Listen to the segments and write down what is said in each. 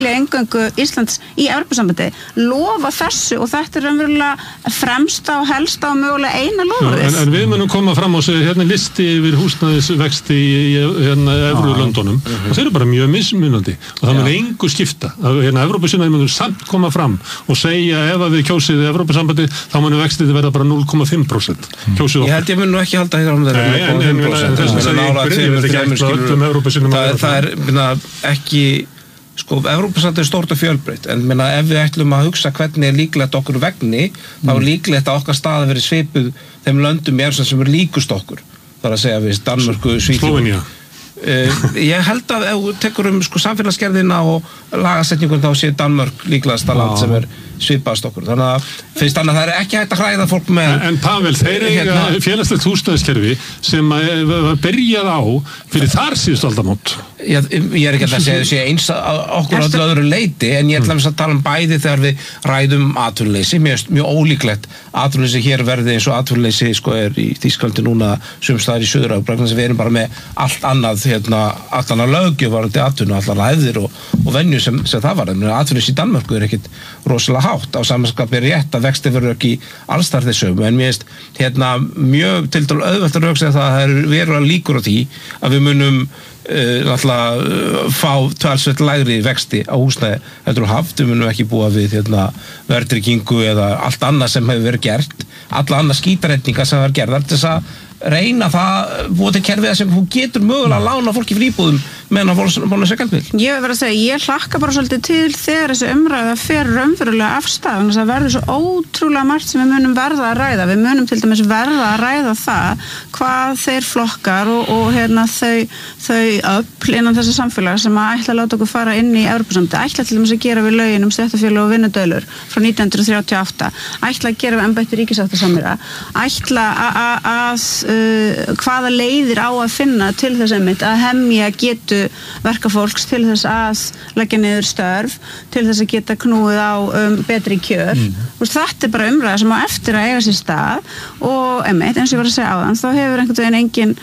eingöngu Íslands í Evrópusambandi lofa þessu og þetta raunverulega fremsta og helsta og mögulega eina loforðið. En við munum koma fram og segja hérna listi yfir húsnæðisvexti í hérna Evrulöndunum og þeir eru bara mjög mismunandi og það mun engu skipta. Hérna Evrópusinnaðir munum samt koma fram og segja ef að við kjósið Evrópusambandi þá munum vextið verða bara 0,5%. Kjósið okkur. Ég held ég mun nú ekki halda hér Sko, Evrópusambandið stórt og fjölbreytt, en ef við ætlum að hugsa hvernig líklegt okkur vegni, þá líklegt að okkar staða verið svipuð þeim löndum í Evrópusambandið sem eru líkust okkur. Það að segja við Danmörku, Svíþjóð. Ég held að ef þú tekur samfélagsgerðina og lagasetningun þá sé Danmörk líklegasta land sem svipaðast okkur. Þannig að finnst þannig að það ekki hægt að hræða fólk með... En Pavel, þeir eiga félagslegt húsnæðiskerfi sem var byrjað á fyrir þar síðust aldamót. Ég ekki að segja þessi eins okkur öllu öðru leiti, en ég ætla að tala bæði þegar við ræðum atvinnuleysi, mjög ólíklegt atvinnuleysi hér verði eins og atvinnuleysi er í Þýskalandi núna sums staðar í Suður-Evrópu, þannig að við erum bara með allt annað, allt annað löggjöf varðandi atvinnu, allt annað hefðir og venjur sem það var. Atvinnuleysi í Danmörku ekkit rosalega hátt, á samanskap rétt að vexti verður ekki allstar þessum, en mér finnst mjög til dæmis auðvelt að röksa það að það verulega líkur á því að við munum náttúrulega fá töluvert lægri vexti á húsnæði heldur og haft, við munum ekki búa við verðtryggingu eða allt annað sem hefur verið gert, alla annað skítaretninga sem hefur gerðar til þess að reyna það búið til kerfið sem hún getur mögulega að lána fólki fyrir íbúðum meðan það voru segaldmil. Ég hef verið að segja, ég hlakka bara svolítið til þegar þessi umræða fer raunverulega af stað, þannig að það verður svo ótrúlega margt sem við munum verða að ræða. Við munum til dæmis verða að ræða það hvað þeir flokkar og þau öfl innan þessi samfélag sem að ætla að láta okkur fara inn í Evrópusambandið, ætla til dæmis að gera við lögin stéttarfélög og vinnudölur frá 1938, ætla að gera við embætti ríkissáttasemjara, ætla að hvaða leiðir á að finna til þess að hemja getu verkafólks til þess að leggja niður störf, til þess að geta knúið á betri kjör. Þetta bara umræða sem á eftir að eiga sér stað og eins og ég var að segja áðan, þá hefur einhvern veginn engin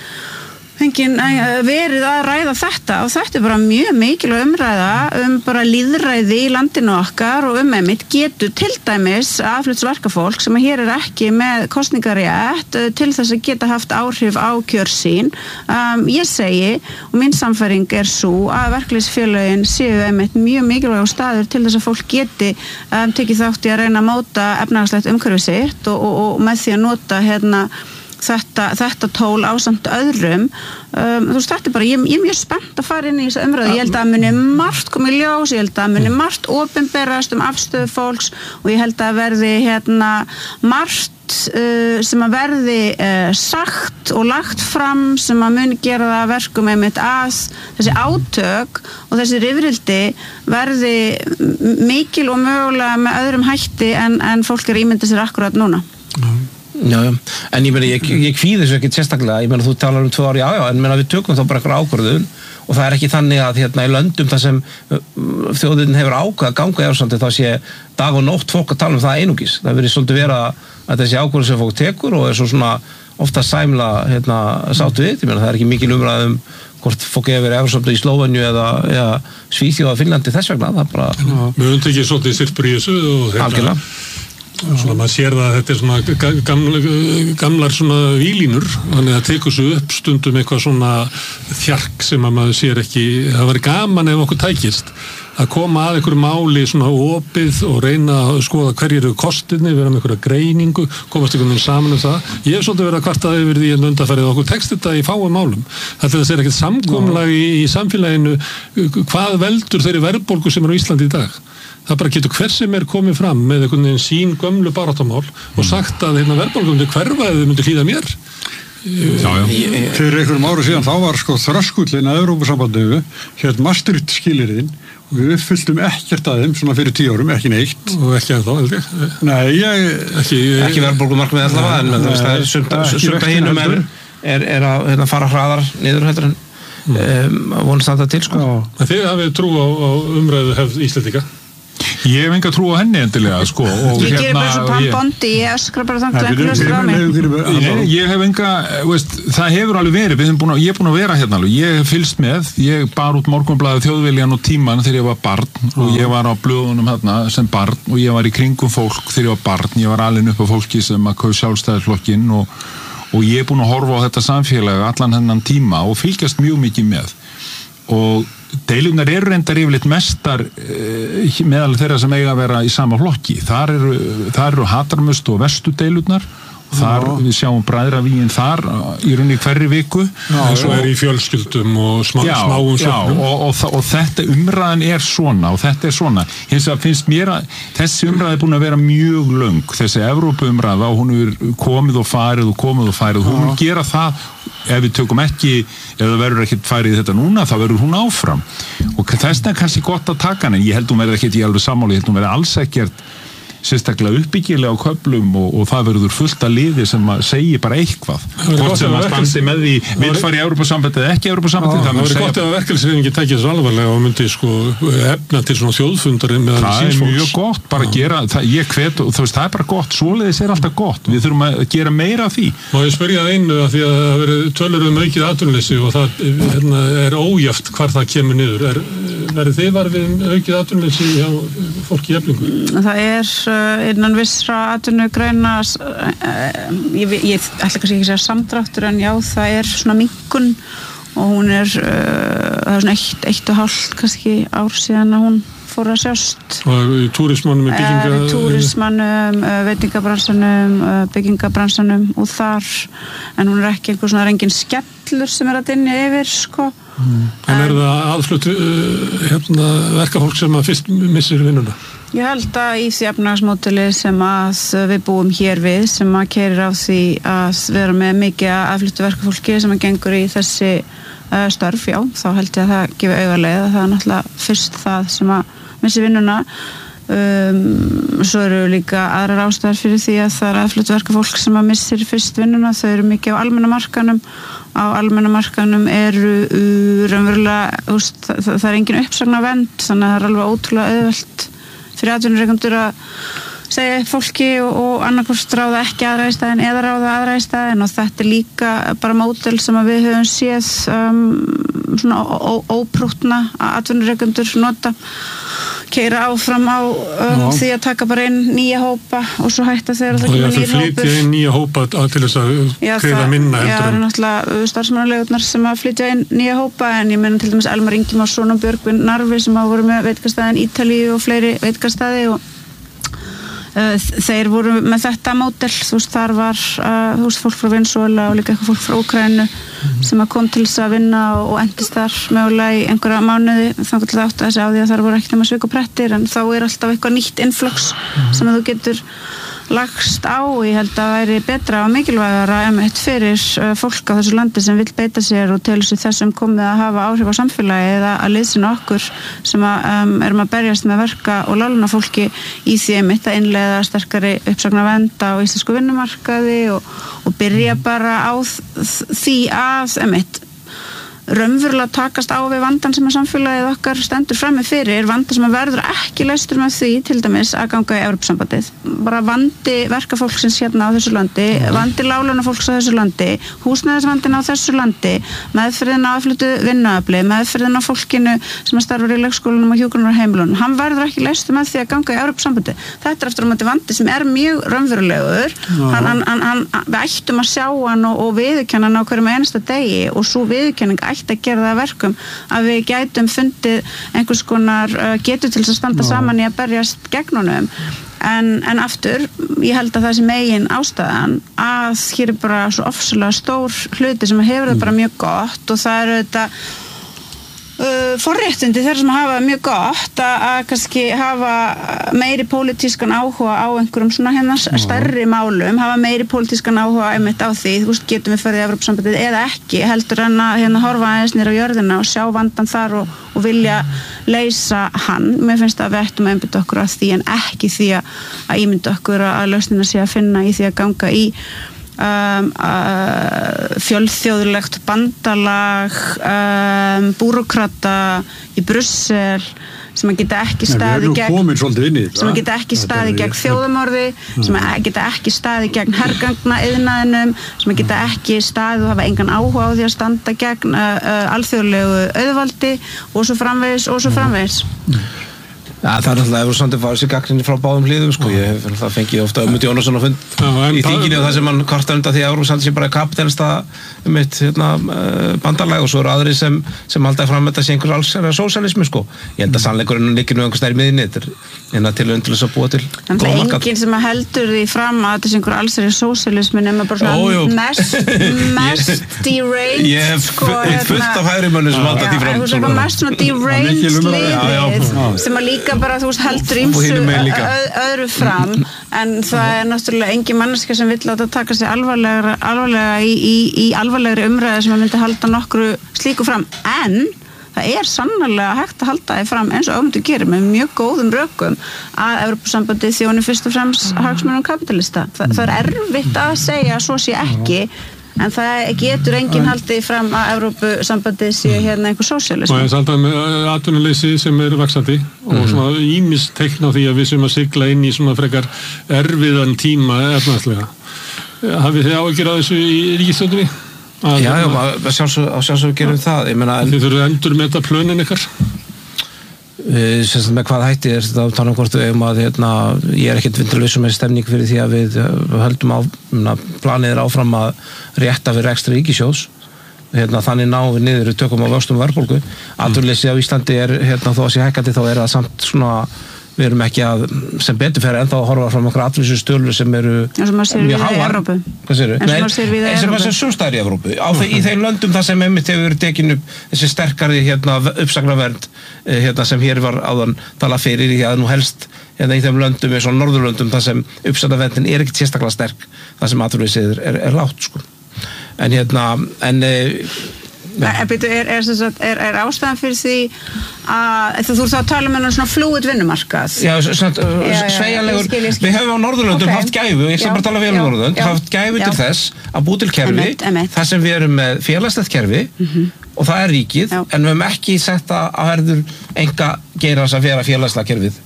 verið að ræða þetta og þetta bara mjög mikilvæg umræða bara lýðræði í landinu okkar og getur til dæmis aðfluttsverkafólk sem hér ekki með kosningarétt til þess að geta haft áhrif á kjör sín. Ég segi og mín samfæring svo að verkalýðsfélögin séu mjög mikilvæg staður til þess að fólk geti tekið þátt í að reyna að móta efnahagslegt umhverfi sitt og með því að nota þetta tól ásamt öðrum. Þetta bara, ég mjög spennt að fara inn í þessa umræðu. Ég held að muni margt komið í ljós, ég held að muni margt opinberast afstöðu fólks og ég held að verði margt sem að verði sagt og lagt fram sem að muni gera það verkum að þessi átök og þessi rifrildi verði mikil og mögulega með öðrum hætti en fólk ímynda sér akkurat núna. Já, en ég kvíði þessu ekki sérstaklega, þú talar 2 ár, en við tökum þá bara eitthvað ákvörðun og það ekki þannig að í löndum þar sem þjóðin hefur ákveð að ganga í Evrópusambandið þá sé dag og nótt fólk að tala það einungis. Það verið svolítið vera að þessi ákvörðun sem fólk tekur og svo svona ofta sæmla sátt við, það ekki mikil umræð hvort fólk hefur verið Evrópusambandið í Slóveníu eða Svíþjóð og Finnlandi þess vegna, það bara... Við höfum tekið svolítið sirpur í þessu og svona maður sér það að þetta svona gamlar svona vílínur, þannig að það tekur svo upp stundum eitthvað svona þjark sem að maður sér ekki. Það var gaman ef okkur tækist að koma að einhverju máli svona opið og reyna að skoða hverjir eru kostirnir, vera með einhverja greiningu, komast einhvern veginn saman það. Ég hef svolítið verið að kvarta yfir því undanfarið okkur tekst þetta í fáum málum. Þetta er ekkert samkomulag í samfélaginu hvað veldur þeirri verðbólgu sem er á Íslandi í dag. Það bara getur hver sem komið fram með einhvern veginn sín gömlu baráttamál og sagt að verðbólgan myndi hverfa ef þau myndi hlýða mér. Fyrir einhverjum árum síðan þá var þröskullinn að Evrópusambandinu Maastricht skilyrðin og við uppfylltum ekkert að þeim svona fyrir 10 árum, ekki neitt. Og ekki ennþá, held ég. Nei, ekki verðbólgumarkmið allavega, en það er sumt að hinum er að fara hraðar niður heldur en vonast þetta til. Þið hafið trú á umræðu hefð Íslendinga? Ég hef enga trú á henni endilega, sko. Ég gerir bara svo pannbondi, ég öskra bara þangt að ekki hlustur á mig. Ég hef enga, veist, það hefur alveg verið, ég er búin að vera hérna alveg, ég hef fylgst með, ég bar út Morgunblaðið, Þjóðviljan og Tímann þegar ég var barn og ég var á blöðunum hérna sem barn og ég var í kringum fólk þegar ég var barn, ég var alinn upp á fólki sem að kaus Sjálfstæðisflokkinn og ég er búin að horfa á þetta samfélag allan hennan tíma og fylgjast mjög mikið með og deilurnar eru reyndar yfirleitt mestar meðal þeirra sem eiga að vera í sama flokki. Þar eru hatarmust og vestu deilurnar þar við sjáum bræðravígin þar í rauninni hverri viku eins og í fjölskyldum og smáum söfnum og þetta umræðan er svona og þetta er svona hins vegar finnst mér að þessi umræða er búin að vera mjög löng þessi Evrópu umræða og hún er komið og farið hún mun gera það ef við tökum ekki ef það verður ekkert farið þetta núna þá verður hún áfram og þess vegna er kannski gott að taka hann en ég held hún verður ekkert í alveg sammála ég held hún verður alls ekkert sérstaklega uppbyggilega á köflum og það verður fullt að liði sem að segja bara eitthvað hvort sem að standi með því vil fara í Evrópusambandið eða ekki Evrópusambandið það verður gott ef að verkefnishreyfingin tækir þessu alvarlega og myndi sko efna til svona þjóðfundarinn með það er mjög gott bara gera ég hvet og þú veist það er bara gott svoleiðis er alltaf gott við þurfum að gera meira af því Má ég spyrja það einu að því að það verður tölur aukið atvinnuleysi og það er ójafnt hvar það kemur niður verður þið var við aukið atvinnuleysi hjá fólki í Eflingu? Það er innan vissra atvinnugreina ég ætla kannski ekki að segja samdráttur en já það er svona minnkun og hún er það er svona 1,5 kannski ár síðan að hún fór að sjást og í túrismannum túrismannum, veitingabransanum byggingabransanum og þar en hún er ekki einhver svona engin skellur sem er að dynja yfir sko en er það aðflutt verkafólk sem að fyrst missir vinnuna? Ég held að í því efnahagsmódeli sem að við búum hér við sem að keyrir á því að vera með mikið aðfluttu verkafólki sem að gengur í þessi störf, já, þá held ég að það gefi augaleið að það er náttúrulega fyrst það sem að missi vinnuna svo eru líka aðrar ástæður fyrir því að það er aðfluttu verkafólk sem að missir fyrst vinnuna, þau eru mikið á almenna markanum eru raunverulega, það er engin uppsagnavernd þannig að það er alveg ótrúlega auðvelt fyrir atvinnurekendur að segja fólki og annarkvort ráða ekki aðra í staðinn eða ráða aðra í staðinn og þetta er líka bara módel sem að við höfum séð svona óprúttna atvinnurekendur nota keyra áfram á því að taka bara inn nýja hópa og svo hætta þegar það kemur nýjir hópur. Og flytja inn nýja hópa til þess að greiða minna heldur. Já, það eru náttúrulega starfsmannalegurnar sem að flytja inn nýja hópa en ég meina til dæmis Elmar Ingimarsson og Björgvin Narfi sem hafa voru með veitingastæðin Ítalíu og fleiri veitingastæði og þeir voru með þetta módel, þú veist, þar var fólk frá Venezuela og líka eitthvað fólk frá Úkraínu sem að kom til þess að vinna og endist þar mögulega í einhverja mánuði þangað til það átti að segja á því að þar voru ekkert nema svikaprettir en þá er alltaf eitthvað nýtt influx sem að þú getur lagst á og ég held að það væri betra og mikilvægara fyrir fólk á þessu landi sem vill beita sér og telur sér þessum komið að hafa áhrif á samfélagi eða að liðsina okkur sem að erum að berjast með verka og láluna fólki í því einmitt að innleiða sterkari uppsagnavernd á íslensku vinnumarkaði og byrja bara á því að einmitt raunverulega takast á við vandan sem að samfélagið okkar stendur frammi fyrir vanda sem að verður ekki leystur með því til dæmis að ganga í Evrópusambandið bara vandi verkafólksins hérna á þessu landi vandi lálunafólks á þessu landi húsnæðisvandinn á þessu landi meðferðin á aðfluttu vinnuafli meðferðin á fólkinu sem að starfar í leikskólanum og hjúkrunarheimilunum hann verður ekki leystur með því að ganga í Evrópusambandið þetta er aftur á móti vandi sem er mjög raunverulegur við ættum að sjá hann og viðurkenna hann á hverjum einasta degi og svo viðurkenning að gera það verkum að við gætum fundið einhvers konar getu til að standa saman í að berjast gegn honum en aftur, ég held að það sé megin ástæðan að hér er bara svo ofsalega stór hluti sem hefur það bara mjög gott og það eru þetta forréttindi þeirra sem hafa mjög gott að kannski hafa meiri pólitískan áhuga á einhverjum svona hérna stærri málum hafa meiri pólitískan áhuga einmitt á því þú veist, getum við farið í Evrópusambandið eða ekki heldur en að hérna horfa aðeins niður á jörðina og sjá vandan þar og vilja leysa hann mér finnst að við ættum að einbytta okkur að því en ekki því að ímynda okkur að lausnina sé að finna í því að ganga í fjölþjóðlegt bandalag búrókrata í Brussel sem að geta ekki staðið gegn þjóðamorði, sem að geta ekki staðið gegn hergangna iðnaðinum, sem að geta ekki staðið og hafa engan áhuga á því að standa gegn alþjóðlegu auðvaldi og svo framvegis. Ja, það náttúrulega hefur samt farið sér gagnrýni frá báðum hliðum, sko. Ég hef það fengið ofta Ögmund Jónasson á fund í þinginu og það sem hann kvartar undan því að Evrópusambandið sé bara kapitalista bandalag og svo eru aðrir sem halda fram þetta sé einhver allsherjar sósíalismi, sko. Ég held að sannleikurinn liggur nú einhvers staðar í miðjunni, þetta er til undirlegs að búa til en það er enginn sem heldur því fram að þetta sé einhver allsherjar sósíalismi nema bara svona mest deranged. Ég hef fullt af hægrimönnum sem halda því fram. Mest svona deranged liðið sem að líka bara, þú veist, heldur ýmsu öðru fram en það er náttúrulega engin manneskja sem vill láta taka sig alvarlega í alvarlegri umræðu sem að myndi halda nokkru slíku fram en það er sannarlega hægt að halda þið fram eins og Ögmundur gerir með mjög góðum rökum að Evrópusambandið þjóni fyrst og fremst hagsmunum kapitalista. Það er erfitt að segja að svo sé ekki en það getur enginn haldið fram að Evrópusambandið sé hérna einhver sósíalismi. Og ég saltaði með atvinnuleysi sem er vaxandi og svona ýmis teikn á því að við sem að sigla inn í svona frekar erfiðan tíma efnaðslega. Hafið þið áhyggjur af þessu í ríkisstjórninni? Já, sjálfsög gerum það. Ég meina, þið þurfum að endurmeta plönin ykkar? Með hvað hætti er þetta að tala hvort að ég er ekkert vindurlausum með stemning fyrir því að við höldum á planið er áfram að rétta við rekstri ríkissjóðs þannig náum við niður tökum á vöxtum verðbólgu. Atvinnuleysi á Íslandi er þó að sé hækkandi þá er það samt svona við erum ekki að sem betur fer ennþá að horfa fram okkur atvinnuleysi sem eru mjög háar. Hvað segirðu? Sem er sumstaðar í Evrópu. Í þeim löndum það sem einmitt hefur verið tekin upp þessi sterkari uppsagnavernd sem hér var áðan talað fyrir í að nú helst í þeim löndum eins og Norðurlöndum það sem uppsagnaverndin er ekkert sérstaklega sterk það sem atvinnuleysi er lágt, sko. Er ástæðan fyrir því að þú þá tala um svona fluid vinnumarkað sveigjanlegur við höfum á Norðurlöndum haft gæfu ég skal bara tala vel um Norðurlönd haft gæfu til þess að búa til kerfi þar sem við erum með félagslegt kerfi og það er ríkið en við höfum ekki sett að verður enga geirans að vera félagslega kerfið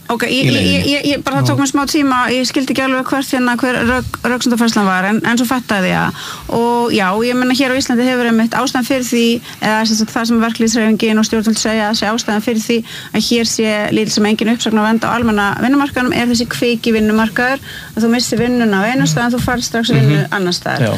ég bara það tók mér smá tíma ég skildi ekki alveg hver röksemdafærslan var en svo fattaði ég og já, ég menna hér á Íslandi hefur einmitt ástæðan fyrir því eða það sem verkalýðshreyfingin og stjórnvöld segja að sé ástæðan fyrir því að hér sé lítil sem engin uppsagnavernd á almenna vinnumarkaðnum er þessi kviki vinnumarkaður að þú missir vinnuna á einu stað en þú farð strax vinnu annar staðar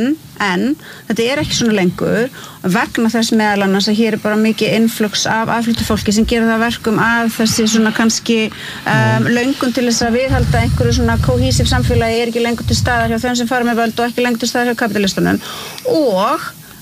en þetta er ekki svona lengur vegna þess meðal annars að hér er bara mikið influx af aðfluttu fólki sem gerir það verkum að þessi svona kannski löngun til þess að viðhalda einhverju svona kohísív samfélagi er ekki lengur til staðar hjá þeim sem fara með völd og ekki lengur til staðar hjá kapitalistunum og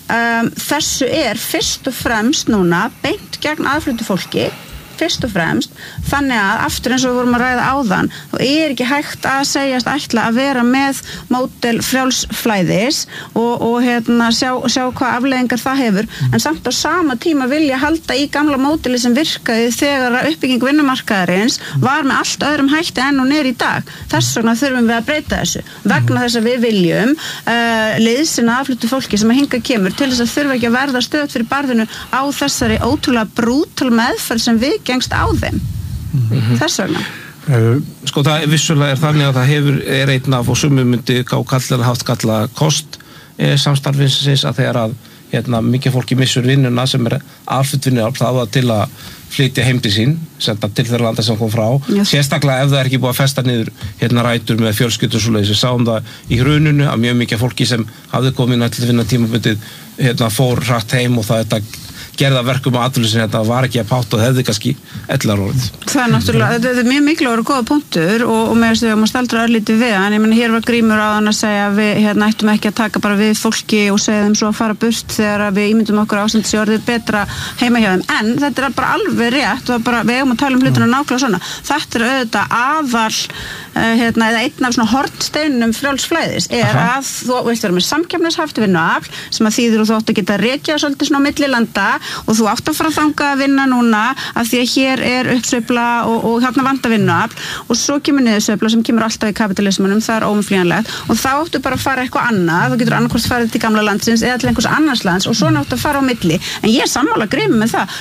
þessu er fyrst og fremst núna beint gegn aðfluttu fólki fyrst og fremst, þannig að aftur eins og við vorum að ræða áðan, þá er ekki hægt að segjast ætla að vera með módel frjálsflæðis og sjá hvað afleiðingar það hefur, en samt á sama tíma vilja halda í gamla módeli sem virkaði þegar uppbygging vinnumarkaðarins var með allt öðrum hætti enn og niður í dag. Þess vegna þurfum við að breyta þessu, vegna þess að við viljum liðsina aðfluttu fólki sem að hinga kemur til þess að þurfa ekki að verða stöðugt fyrir barðinu á þessari ótrúlega brútal meðferð sem við gengst á þeim. Þess vegna. Sko það vissulega er þannig að það er einn af og sumum myndi haft kalla kost samstarfinsins að þegar að mikið fólki missur vinnuna sem er alflutt vinnu það var til að flytja heim til sín senda til þeirra landa sem kom frá sérstaklega ef það er ekki búið að festa niður rætur með fjölskyldu og svoleiðis við sáum það í hruninu að mjög mikið fólki sem hafði komið inn til að vinna tímabundið fór hratt heim og það gerða verkum á atvinnuleysi þetta var ekki að páta og hefði kannski 11 orð. Það er náttúrulega, þetta er mjög mikilvægur og góða punktur og með þess að við máum staldra örlítið við en ég menn hér var Grímur áðan að segja að við ættum ekki að taka bara við fólki og segja þeim svo að fara burt þegar við ímyndum okkur ástand sé orðið betra heima hjá þeim en þetta er bara alveg rétt og bara, við eigum að tala hlutina nákvæmlega svona. Þetta er auðvitað aðal eða einn af svona hornsteinum frjálsflæðis að þú vilt vera með samkeppnishæft vinnuafl sem að þýðir og þú átt að geta rekja svolítið svona á milli landa og þú átt að fara þangað að vinna núna af því að hér uppsveifla og hérna vantar vinnuafl og svo kemur niðursveifla sem kemur alltaf í kapitalismanum, það óumflýjanlegt og þá áttu bara að fara eitthvað annað, þú getur annarkvort farið til gamla landsins eða til einhvers annars lands og svo áttu að fara á milli, en ég er sammála Grími með það,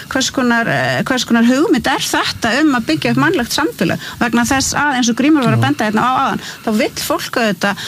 hvers konar hugmynd þetta að byggja upp mannlegt samfélag vegna þess að eins og Grímur var að benda hérna á áðan, þá vill fólk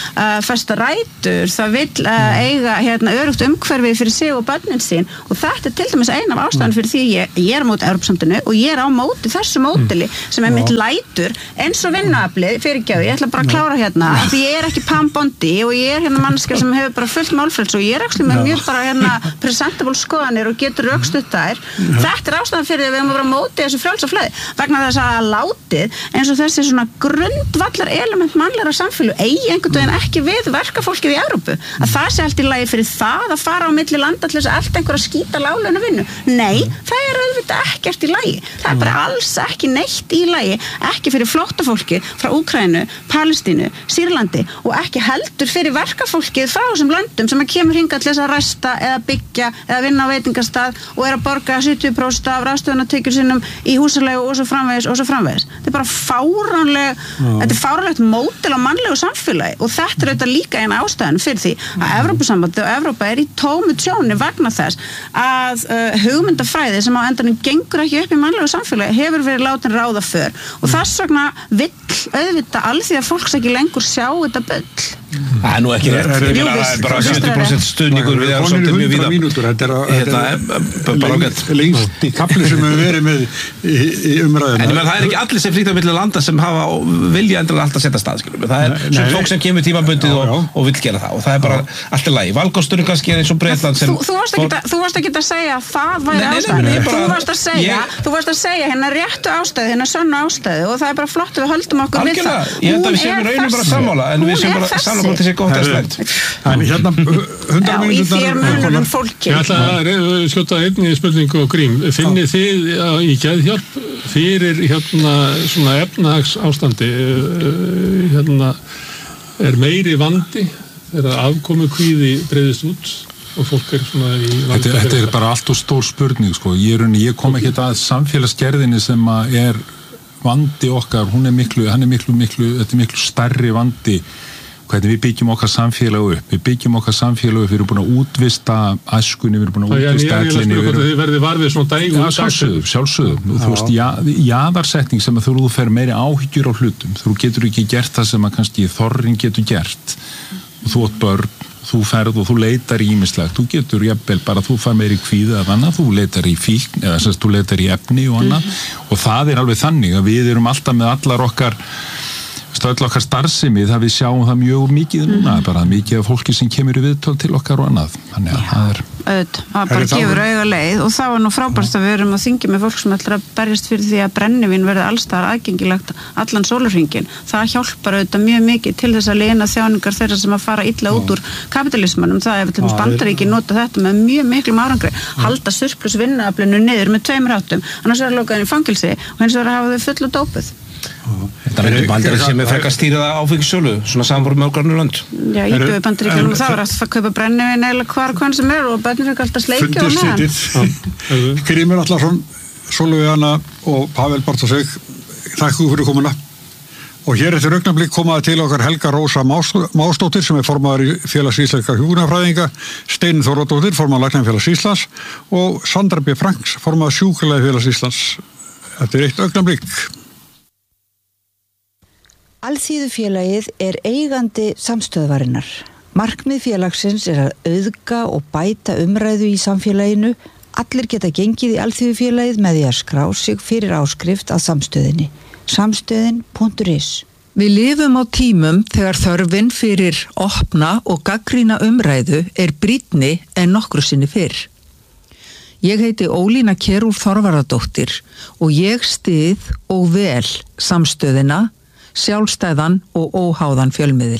festa rætur, það vill eiga örugt umhverfi fyrir sig og börnin sín og þetta til dæmis ein af ástæðan fyrir því ég er á móti Evrópusambandinu og ég er á móti þessu módeli sem mitt lætur eins og vinnuaflið, fyrirgefðu, ég ætla bara að klára hérna því ég er ekki Pam Bondi og ég er manneskja sem hefur bara fullt málfrelsi og ég er með mjög bara presentable skoðanir og getur rökstutt þær. Þetta er ástæðan fyrir því að við erum að vera á móti þessu frjálsa flæði vegna þess að látið eins og þessi svona grundvallar element mannlegra samfélag eigi einhvern veginn ekki við verkafólkið í Evrópu að það sé allt í lagi fyrir það að fara á milli landa til þess að elta einhverja skýta láglauna vinnu. Nei, það er auðvitað ekkert í lagi. Það er bara alls ekki neitt í lagi, ekki fyrir flóttafólki frá Úkraínu, Palestínu, Sýrlandi og ekki heldur fyrir verkafólkið frá þessum löndum sem kemur hingað til þess að resta eða byggja eða vinna á veitingastað og að borga 70% af ráðstöfunartekjur sínum í húsaleigu og svo framvegis og svo framvegis. Þetta er bara þetta er fáránlegt módel á mannlegu samfélagi og þetta er auðvitað líka eina ástæðan fyrir því að Evrópusambandið og Evrópa er í tómu tjóni vegna þess að hugmyndafræði sem á endanum gengur ekki upp í mannlegu samfélagi hefur verið látin ráða för og þess vegna vill auðvitað alþýða fólks ekki lengur sjá þetta bull. Það er nú ekki rétt, ég meina það er bara 70% stuðningur við Evrópusambandið mjög víða. Þetta er bara ágætt. Lengst í kapli sem hefur verið með í umræðuna. En það er ekki allir sem flýta á milli landa sem hafa vilja endilega alltaf setja stað, skilur við. Það er svona fólk sem kemur tímabundið og vill gera það og það er bara allt í lagi. Valkosturinn kannski er eins og Bretland sem... Þú varst ekki að segja að það væri ástæðan. Þú varst að segja hérna réttu ástæðu, hérna sönnu ástæðu og það er bara flott að við höldum okkur við það. Ég held að við séum raunum bara sammála en við séum bara sammála til sig gott að slæmt. En hérna 100 í þér munum fólki. Ég ætla að skjóta einni spurningu og Grím. Finnið þið í geðhjálp fyrir svona efnahagsástandi er meiri vandi þegar afkomukvíði breiðist út og fólk er svona í vanda? Þetta er bara allt og stór spurning sko. Ég kom ekki að samfélagsgerðinni sem er vandi okkar, hann er miklu stærri vandi hvernig við byggjum okkar samfélag upp. Við byggjum okkar samfélag upp, við erum búin að útvista æskunni, við erum búin að útvista ellinni. Þið verðið varfið svona dægu. Sjálfsögðu. Þú veist, jaðarsetning sem að þú fer meiri áhyggjur á hlutum. Þú getur ekki gert það sem að kannski þorrin getur gert. Þú átt börn, þú ferð og þú leitar í ýmislegt. Þú getur jafnvel bara, þú fær meiri kvíða af annað, þú leitar í fíkn, eða sem þú leitar í efni og annað. Og það er alveg þannig að við erum alltaf með allar okkar starfsemi, það við sjáum það mjög mikið núna, bara mikið af fólki sem kemur í viðtöl til okkar og annað. Þannig að það bara gefur auga leið og það var nú frábært að við erum að þingja með fólk sem ætlar að berjast fyrir því að brennivín verði allstaðar aðgengilegt allan sólarhringinn. Það hjálpar auðvitað mjög mikið til þess að lina þjáningar þeirra sem að fara illa út úr kapitalismanum. Það er til dæmis Bandaríkin nota þetta með mjög miklum árangri, halda surplus vinnuaflinu niður með 2 áttum, annars er lokaðin í fangelsi og hins vegar hafa þau fullu dópuð. Þetta reyndu Bandaríkin sem frekar stýrða áfengissölu, svona samfórum með okkar lönd. Já, íbjöðu Bandaríkjunum og það var að kaupa brennivín eða hvað sem er og börnir fekk alltaf sleikja og meðan. Grímur Atlason, Sólveig Anna og Pavel Bartósek, þakka fyrir komuna. Og hér eftir augnablik komaði til okkar Helga Rósa Másdóttir sem er formaður í Félags íslenskra hjúkrunarfræðinga, Steinunn Þórðardóttir, formaður Læknafélags Íslands og Sandra B. Franks, formaður Sjúkraliðafélags Íslands. Þetta er eitt augnablik. Alþýðufélagið er eigandi samstöðvarinnar. Markmið félagsins er að auðga og bæta umræðu í samfélaginu. Allir geta gengið í Alþýðufélagið með því að skrá sig fyrir áskrift að samstöðinni. Samstöðin.is. Við lifum á tímum þegar þörfin fyrir opna og gagnrýna umræðu er brýnni en nokkru sinni fyrr. Ég heiti Ólína Kjerúl Þorvarðardóttir og ég styð og vel samstöðina, sjálfstæðan og óháðan fjölmiðil.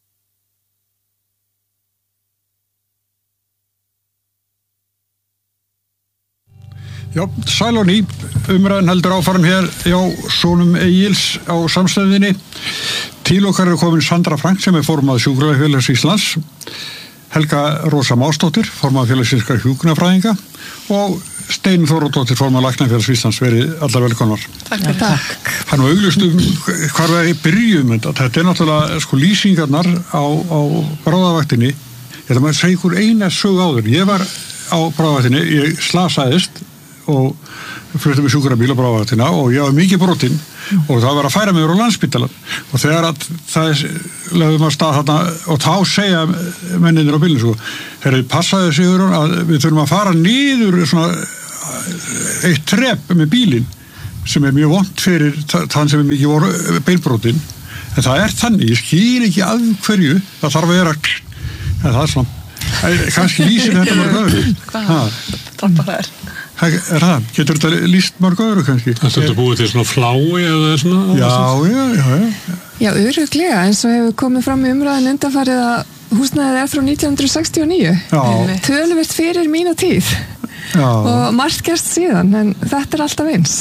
Já, sæl og ný, umræðan heldur áfram hér hjá sonum Egils á samstöðinni. Til okkar er komin Sandra Frank sem er formaður Sjúkraliðafélags Íslands, Helga Rósa Másdóttir, formaður Félags íslenskra hjúkrunarfræðinga og Stein Þórodóttir, formaður Læknafélags Íslands, verið allar velkomnar. Takk. Það augljóst hvar við byrjum þetta er náttúrulega sko lýsingarnar á bráðavaktinni. Ég ætla að segja ykkur eina sögu áður. Ég var á bráðavaktinni, ég slasaðist og fluttum við sjúkrabíl á bráðavaktina og ég var mikið brotinn og það var að færa mig á Landspítalann og þegar að það lögðum að stað þarna og þá segja menninir á bílinn sko, þegar passaði sigur að við þurfum að fara niður svona eitt trep með bílinn sem mjög vont fyrir þann sem mikið voru bílbrotinn en það þannig, ég skil ekki af hverju það þarf að vera en það svona kannski lýsir þetta mörg öðru Trappar það? Getur þetta lýst mörg öðru kannski? Þetta búið til svona flái eða svona? Já, örugglega, eins og hefur komið fram í umræðin undanfarið að húsnæðið frá 1969 töluvert fyrir mína tíð og margt gerst síðan en þetta alltaf eins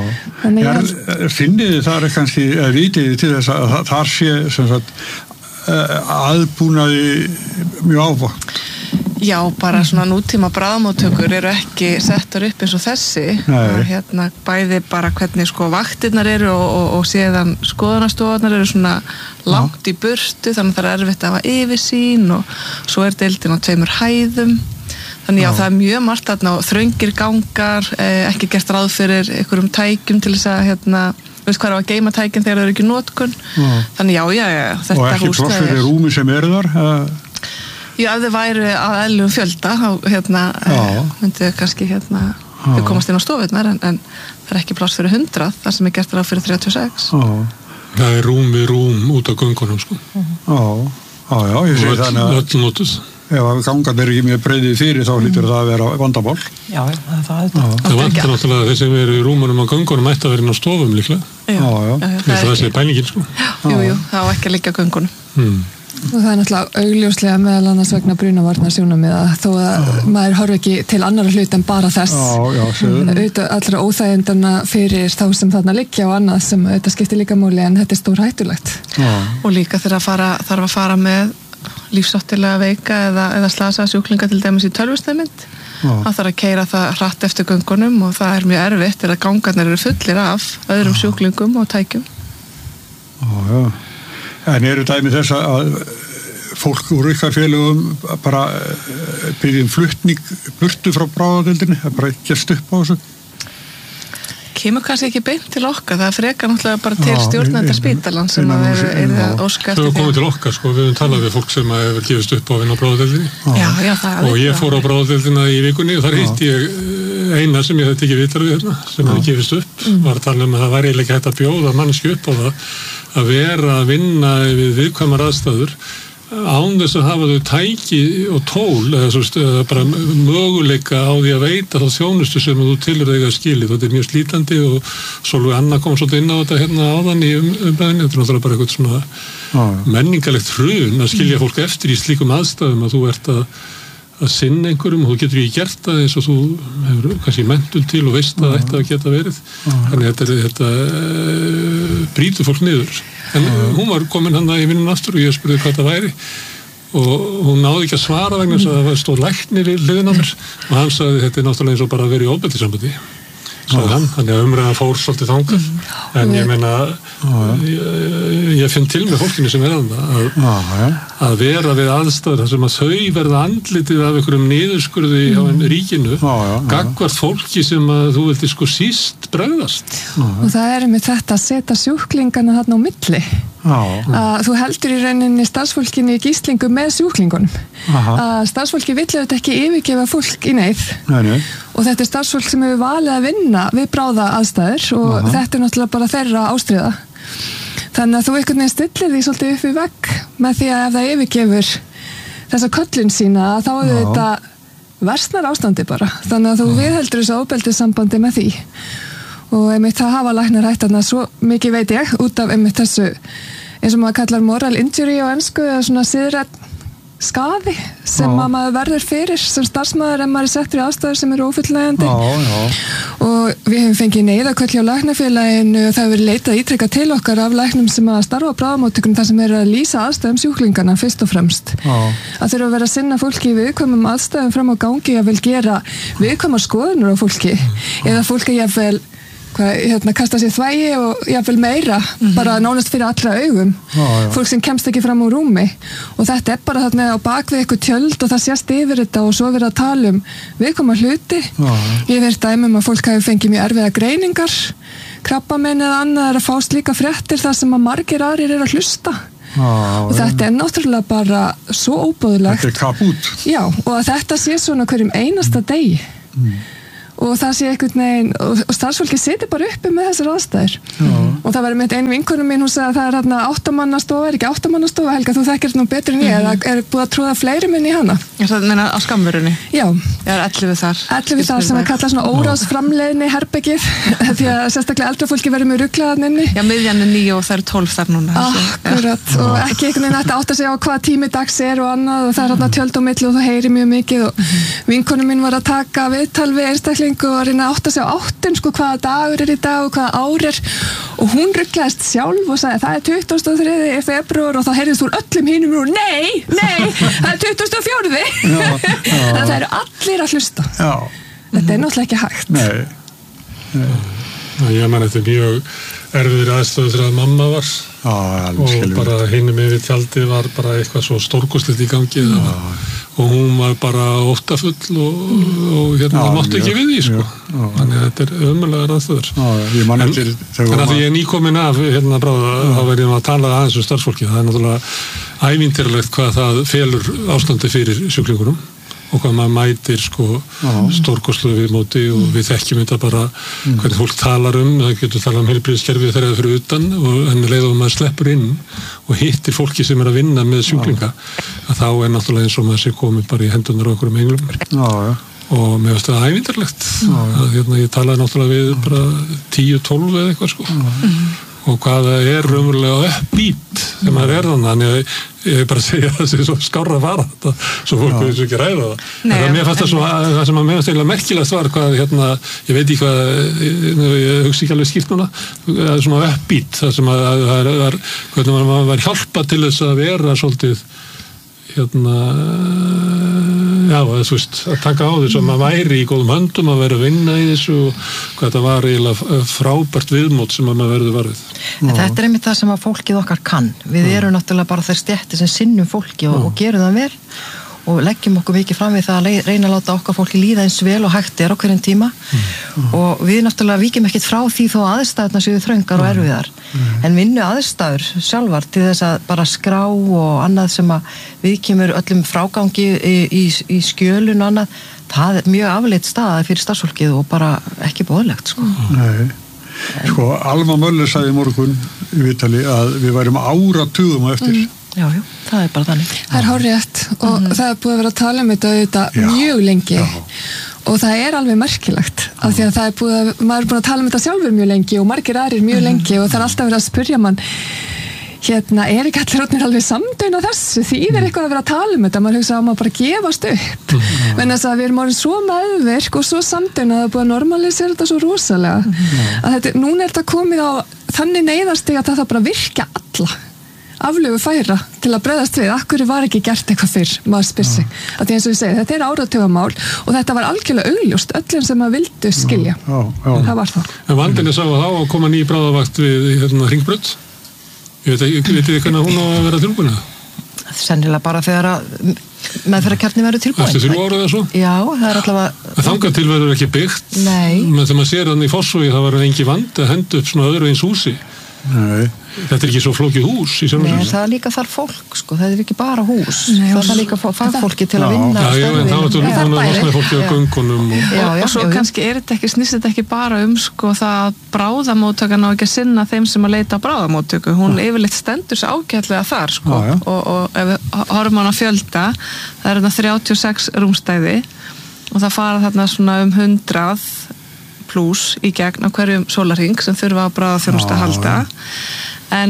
Finnið þar kannski vitið til þess að þar sé sem sagt aðbúnaði mjög ábúnt Já, bara svona nútíma bráðamóttökur eru ekki settar upp eins og þessi hérna bæði bara hvernig sko vaktirnar eru og síðan skoðunarstofarnar eru svona langt í burtu þannig það erfitt að hafa yfirsýn og svo deildin á 2 hæðum þannig já, það mjög margt þarna og þröngir gangar ekki gert ráð fyrir einhverjum tækjum til þess að hérna veist hvað að geyma tækin þegar það eru ekki notkun þannig já, þetta og ekki pláss fyrir rúmi sem eru þar Já, ef þið væri að eðlum fjölda þá myndið þau kannski þau komast inn á stofurnar en það ekki pláss fyrir 100 þar sem gert ráð fyrir 36 Það rúm út á göngunum sko Já, ég segi þannig að öll notuð ef gangan eru ekki mjög breiðið fyrir þá hlýtur það að vera vandamál Já, það vantar náttúrulega þeir sem eru í rúmunum á göngunum ætti að vera inn á stofum líklega það sé pælingin sko Jú, það á ekki að liggja á göngunum Og það náttúrulega augljóslega meðal annars vegna brunavarnarsjónarmiða þó að maður horfi ekki til annara hlut en bara þess auðvitað allra óþægindana fyrir þá sem þarna liggja og annað sem auðvitað skiptir líka máli en þetta stór hættulegt Og líka þegar þarf að fara með lífsáttilega veika eða slasa sjúklinga til dæmis í tölvustæðmynd það þarf að keyra það hratt eftir göngunum og það mjög erfitt þegar gangarnir eru fullir af öðrum sjúklingum og tækjum En eru dæmi þess að fólk úr ykkar félögum bara byrjum flutning burtu frá bráðadeildinni, það bara gerst upp á þessu? Kemur kannski ekki beint til okkar, það frekar náttúrulega bara til stjórnenda spítalan sem að eru að óska eftir því. Þau komið til okkar sko, við höfum talað við fólk sem hefur gefist upp á að vinna á bráðadeildinni. Já, það og ég fór á bráðadeildina í vikunni og þar hitti ég eina sem ég hefði tekið viðtal við hérna, sem hefði gefist upp, var að tala að það væri eiginlega hægt að bjóða manneskju upp á það að vera að vinna við viðkvæmar aðstæður án þess að hafa þau tæki og tól eða bara möguleika á því að veita þá þjónustu sem þú tilur þig að skilja. Þetta er mjög slítandi og Sólveig Anna kom svolítið inn á þetta hérna áðan í umræðinni. Þetta er náttúrulega bara eitthvað svona menningalegt hrun að skilja fólk eftir í slíkum aðstæðum að þú ert að sinna einhverjum og þú getur ekki gert það eins og þú hefur kannski mentul til og veist að þetta geta verið þannig þetta brýtur fólk niður en hún var komin hann í vinnun aftur og ég spurði hvað það væri og hún náði ekki að svara vegna þess að það stóð læknir í hliðina á mér og hann sagði þetta er náttúrulega eins og bara að vera í ofbeldissambandi sagði hann, þannig að umræðan fór svolítið þangað en ég meina ég finn til með fólkinu sem að vera við aðstæður þar sem að þau verða andlitið af einhverjum niðurskurði á ríkinu gagnvart fólki sem að þú vildi sko síst bregðast og það með þetta að setja sjúklingana þarna á milli að þú heldur í rauninni starfsfólkinni í gíslingu með sjúklingunum að starfsfólki vill auðvitað ekki yfirgefa fólk í neyð og þetta er starfsfólk sem hefur valið að vinna við bráða aðstæður og þetta er náttúrulega bara þeirra ástríða þannig að þú einhvern veginn stillir því svolítið upp í vegg með því að ef það yfirgefur þessa köllun sína þá er þetta versnar ástandi bara þannig að þú viðheldur þessu ofbeldissambandi með því og einmitt það hafa læknar hættarna svo mikið veit ég út af einmitt þessu eins og maður kallar moral injury á ensku eða svona siðræn skaði sem að maður verður fyrir sem starfsmaður ef maður settur í aðstæður sem eru ófullnægjandi og við hefum fengið neyðarköll hjá Læknafélaginu og það hefur verið leitað ítrekka til okkar af læknum sem að starfa á bráðamóttökum þar sem eru að lýsa aðstæðum sjúklingana fyrst og fremst að þurfa að vera að sinna fólki í viðkvæmum aðstæðum fram á gangi að vel gera viðkvæmar skoðunur á fólki eða fólki jafnvel kasta sér þvægi og jafnvel meira bara nánast fyrir allra augum fólk sem kemst ekki fram úr rúmi og þetta bara þarna á bakvið eitthvað tjöld og það sést yfir þetta og svo verið að tala viðkvæma hluti ég verið dæmum að fólk hafi fengið mjög erfiða greiningar krabbamein eða annað er að fá slíka fréttir þar sem að margir aðrir eru að hlusta og þetta er náttúrulega bara svo óboðlegt þetta er kaput já og að þetta sé svona hverjum einasta degi og það sé einhvern veginn og starfsfólki situr bara uppi með þessar aðstæður og það verður með ein vinkonu mín hún sagði að það er hérna 8-mannastofa er ekki 8-mannastofa Helga þú þekkir þetta nú betur en ég eða er búið að tróða fleiri minn í hana það meina á skammverunni já það er 11 þar sem að kalla svona óráðsframleiðni herbergið því að sérstaklega eldra fólki verður með ruglaðan inni já miðjan er 9 og það er 12 þar núna akkurat og ekki einhvern veginn þetta átt að segja á hvaða tími dags er og annað og það er hérna tjöld á milli og það heyri mjög mikið og vinkonu mín var að taka viðtal við einstaklingu og reyna að átta sig á áttin sko hvaða dagur er í dag og hvaða ár er og hún rugglaðist sjálf og sagði það er 23. febrúar og þá heyrðist úr öllum hinum og nei, það er 24. það eru allir að hlusta þetta er náttúrulega ekki hægt ég menn þetta er mjög erfiðir aðstöðu þegar mamma var og bara hinum yfir tjaldi var bara eitthvað svo stórkostlegt í gangi og hún var bara óttafull og það mátti ekki við því sko. Þannig að þetta er ömurlegar aðstöður en að því ég er nýkomin af bráða, þá verðum að tala aðeins um starfsfólki, það er náttúrulega ævintýralegt hvað það felur ástandi fyrir sjúklingunum og hvað maður mætir sko stórkostlega við móti og við þekkjum þetta bara hvernig fólk talar það getur talað heilbrigðiskerfið þegar það er fyrir utan en leiðum maður sleppur inn og hittir fólki sem er að vinna með sjúklinga að þá er náttúrulega eins og maður sé komið bara í hendunar á einhverjum englum og mér finnst það ævindarlegt að ég talaði náttúrulega við bara 10-12 eða eitthvað sko og hvað það er raunverulega uppbít þegar maður er þannig að ég bara segja að það sé svo skárra að fara þetta svo fólk vil ekki ræða það en mér fannst það svo, það sem að mér fannst eiginlega merkilegt var hvað, ég veit ekki hvað ég hugsi ekki alveg skýrt núna það er svona uppbít það sem að það er hvernig maður var hjálpað til þess að vera svolítið þú veist, að taka á þessu að maður væri í góðum höndum að vera að vinna í þessu og hvað þetta var eiginlega frábært viðmót sem að maður verður varfið. Þetta er einmitt það sem að fólkið okkar kann. Við erum náttúrulega bara þær stéttir sem sinnum fólki og gerum það vel og leggjum okkur mikið fram við það að reyna að láta okkar fólki líða eins vel og hægt er á hverjum tíma og við náttúrulega víkjum ekkert frá því þó aðstæðurnar séu þröngar og erfiðar en vinnu aðstæður sjálfar til þess að bara skrá og annað sem að við kemur öllum frágangi í skjölun og annað, það er mjög afleitt staða fyrir starfsfólkið og bara ekki boðlegt sko. Nei, sko Alma Möller sagði í morgun í viðtali að við værum áratugum á eftir Já, það er bara þannig. Það er hárrétt og það er búið að vera að tala um þetta mjög lengi og það er alveg merkilegt af því að það er búið að, maður er búin að tala um þetta sjálfur mjög lengi og margir aðrir mjög lengi og það er alltaf verið að spyrja mann er ekki allir orðnir alveg samdöin á þessu þýðir eitthvað að vera að tala um þetta maður hugsa að maður bara gefast upp en þess að við erum orðin svo meðvirk og svo samdöin að það er búið að normalisera þetta svo rosalega að þetta, núna er þetta komið á þannig neyðarstig að það bara virka alla aflögu færa til að bregðast við akkur var ekki gert eitthvað fyrr, maður spyr sig að því eins og ég segi, þetta er áratugamál og þetta var algjörlega augljóst, öllum sem maður vildu skilja, það var það En vandinni sá að þá að koma ný bráðavakt við Hringbraut ég veit ekki hvernig hún á að vera tilbúin Sennilega bara þegar að meðferðarkjarni verður tilbúin Eftir 3 ára eða svo? Já, það er allavega Þangað til verður ekki byggt þegar maður sér þannig í Fossvogi það var engi vandi að henda upp svona öðru eins húsi Þetta er ekki svo flókið hús í sjálfum Nei, það er líka þar fólk, sko, það er ekki bara hús það er líka fagfólki til að vinna en þá er það fólki á göngunum og svo kannski snýst þetta ekki bara sko það að bráðamóttakan á ekki að sinna þeim sem að leita á bráðamóttöku hún yfirleitt stendur svo ágætlega þar sko og ef við horfum á fjölda það er þarna 36 rúmstæði og það fara þarna svona 100 pluss í gegn á hverjum sólarhring sem þurfa að bráðaþjónustu að halda en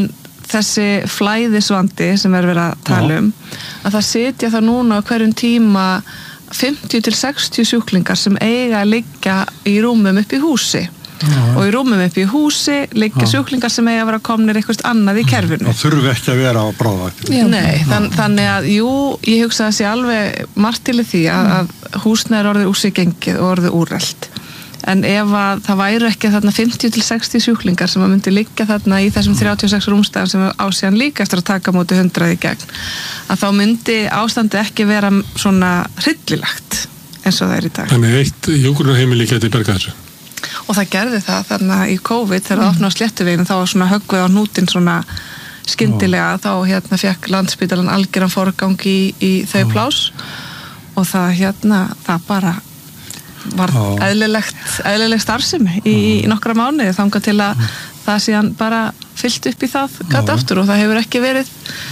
þessi flæðisvandi sem verið að tala að það sitja það núna á hverjum tíma 50 til 60 sjúklingar sem eiga að liggja í rúmum upp í húsi og í rúmum upp í húsi liggja sjúklingar sem eiga að vera komnir eitthvað annað í kerfinu. Það þurfi ekki að vera á bráðavakt. Nei, þannig að ég hugsa að það sé alveg margt til í því að húsnæði er orðið úr sig gengið og orðið úrelt. En ef að það væri ekki þarna 50 til 60 sjúklingar sem að myndi liggja þarna í þessum 36 rúmstæðum sem á síðan líka eftir að taka móti 100 í gegn, að þá myndi ástandi ekki vera svona hryllilegt eins og það í dag. Þannig eitt hjúkrunarheimili geti bergað þessu. Og það gerði það þannig að í COVID þegar það opnaði á Sléttuveginn þá var svona höggvið á hnútinn svona skyndilega þá fekk Landspítalan algjöran forgang í þau plás og það bara var eðlileg starfsemi í nokkra mánuði þangað til að það síðan bara fyllt upp í það gat aftur og það hefur ekki verið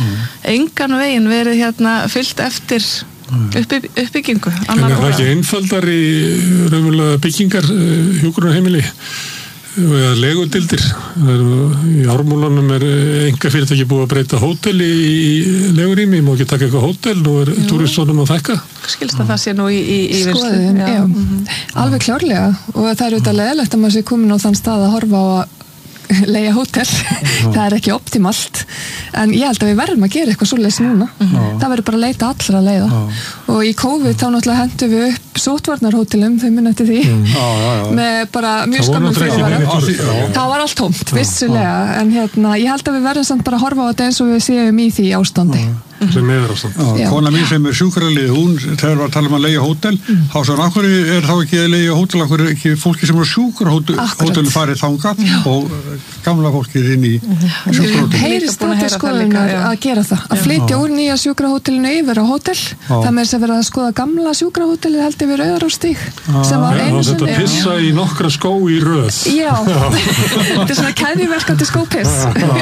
engan veginn verið fyllt eftir uppbyggingu. En er það ekki einfaldari raunverulega byggingar hjúkrunarheimili eða legudildir? Í Ármúlanum enga fyrirtæki búið að breyta hótel í legurými, má ekki taka eitthvað hótel, nú túristunum að þekka. Skilst að það sé nú í skoðun, já. Alveg klárlega og það auðvitað leiðilegt að maður sé komin á þann stað að horfa á að leigja hótel, það ekki optimalt en ég held að við verðum að gera eitthvað svoleiðis núna, það verður bara að leita allra leiða og í COVID þá náttúrulega hendum við upp sóttvarnarhótelum þau muni eftir því með bara mjög skömmum fyrirvara það var allt tómt, vissulega en ég held að við verðum samt bara að horfa á þetta eins og við séum í því ástandi sem meður ástand. Kona mín sem sjúkralið, hún þegar var að tala að leigja hótel þá svona, akkur þá ekki að leigja hótel akkur ekki fólki sem eru sjúkrahótel farið þangað og gamla fólkið inn í sjúkrahótel. Heyrist þetta skoðunar að gera það, að flytja úr nýja sjúkrahótelinu yfir á hótel það með þess að vera að skoða gamla sjúkrahótelið held yfir Rauðarárstíg sem var einu sinni. Þetta pissa í nokkra skó í röð. Já, þetta er svona keðjuverkandi skópiss.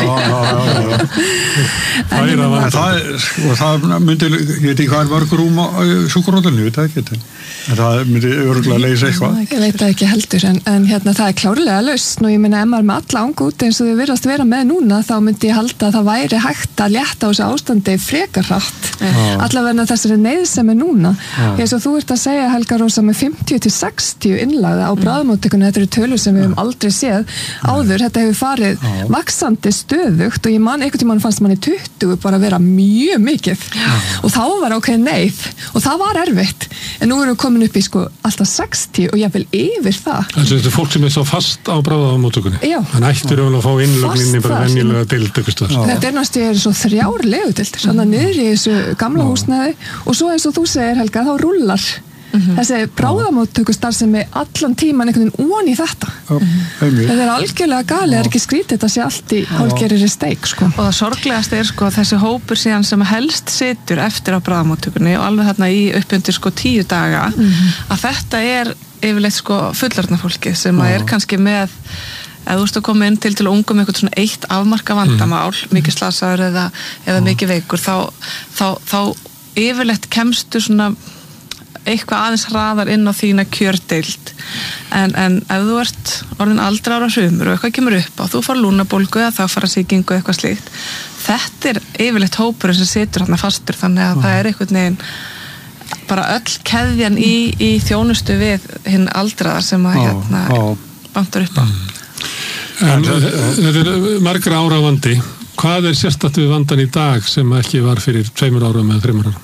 Og það myndi, ég veit ekki hvað mörg rúm á sjúkrahótelinu, ég veit það ekki en það myndi örgulega leysa eitthvað. Ég veit það ekki heldur en það er klárlega lausn og ég meina ef maður með alla ánga út eins og þau virðast vera með núna þá myndi ég halda að það væri hægt að létta á þessu ástandi frekar hratt allavega þessari neyð sem er núna eins og þú ert að segja Helga Rósa með 50 til 60 innlagða á bráðamóttökunni, þetta eru tölur sem við höfum aldrei séð áður, þetta hefur farið vaxandi stöðugt og ég man einhvern tímann fannst manni 20 bara vera mjög mikið og þá var ákveðin neyð og það var erfitt en nú erum við komin upp í alltaf 60 og jafnvel yfir það. Þetta er fólk sem er svo fast á bráðamóttökunni. Þannig ættir við að fá innlögninni bara venjulega deild eitthvað stöð. Þetta er náttúrulega svo 3 legudildir, svona niður í þessu gamla húsnæði og svo eins og þú segir Helga, þá rúllar þessi bráðamóttökustarfsemi allan tíman einhvern veginn ón í þetta. Þetta er algjörlega galið, það er ekki skrítið þetta sé allt í hálfgerðri steik Og það sorglegast er þessi hópur síðan sem helst situr eftir á bráðamóttökunni og alveg þarna í uppbundir 10 daga að þetta er yfirleitt fullorðna fólki sem er kannski með eða þú veist að koma inn til ungum eitthvað svona eitt afmarka vandamál, mikið slasaður eða mikið veikur þá yfirleitt kemstu svona eitthvað aðeins hraðar inn á þína kjördeild en ef þú ert orðin aldrar á hrumur og eitthvað kemur upp á þú fara lúnabólgu eða þá fara sýkingu eitthvað slíkt þetta er yfirleitt hópurinn sem situr þarna fastur þannig að það er einhvern veginn bara öll keðjan í þjónustu við hinn aldraðar sem að bantar upp á En þetta er margra ára vandi hvað er sérstakt við vandan í dag sem ekki var fyrir 2 árum eða 3 árum?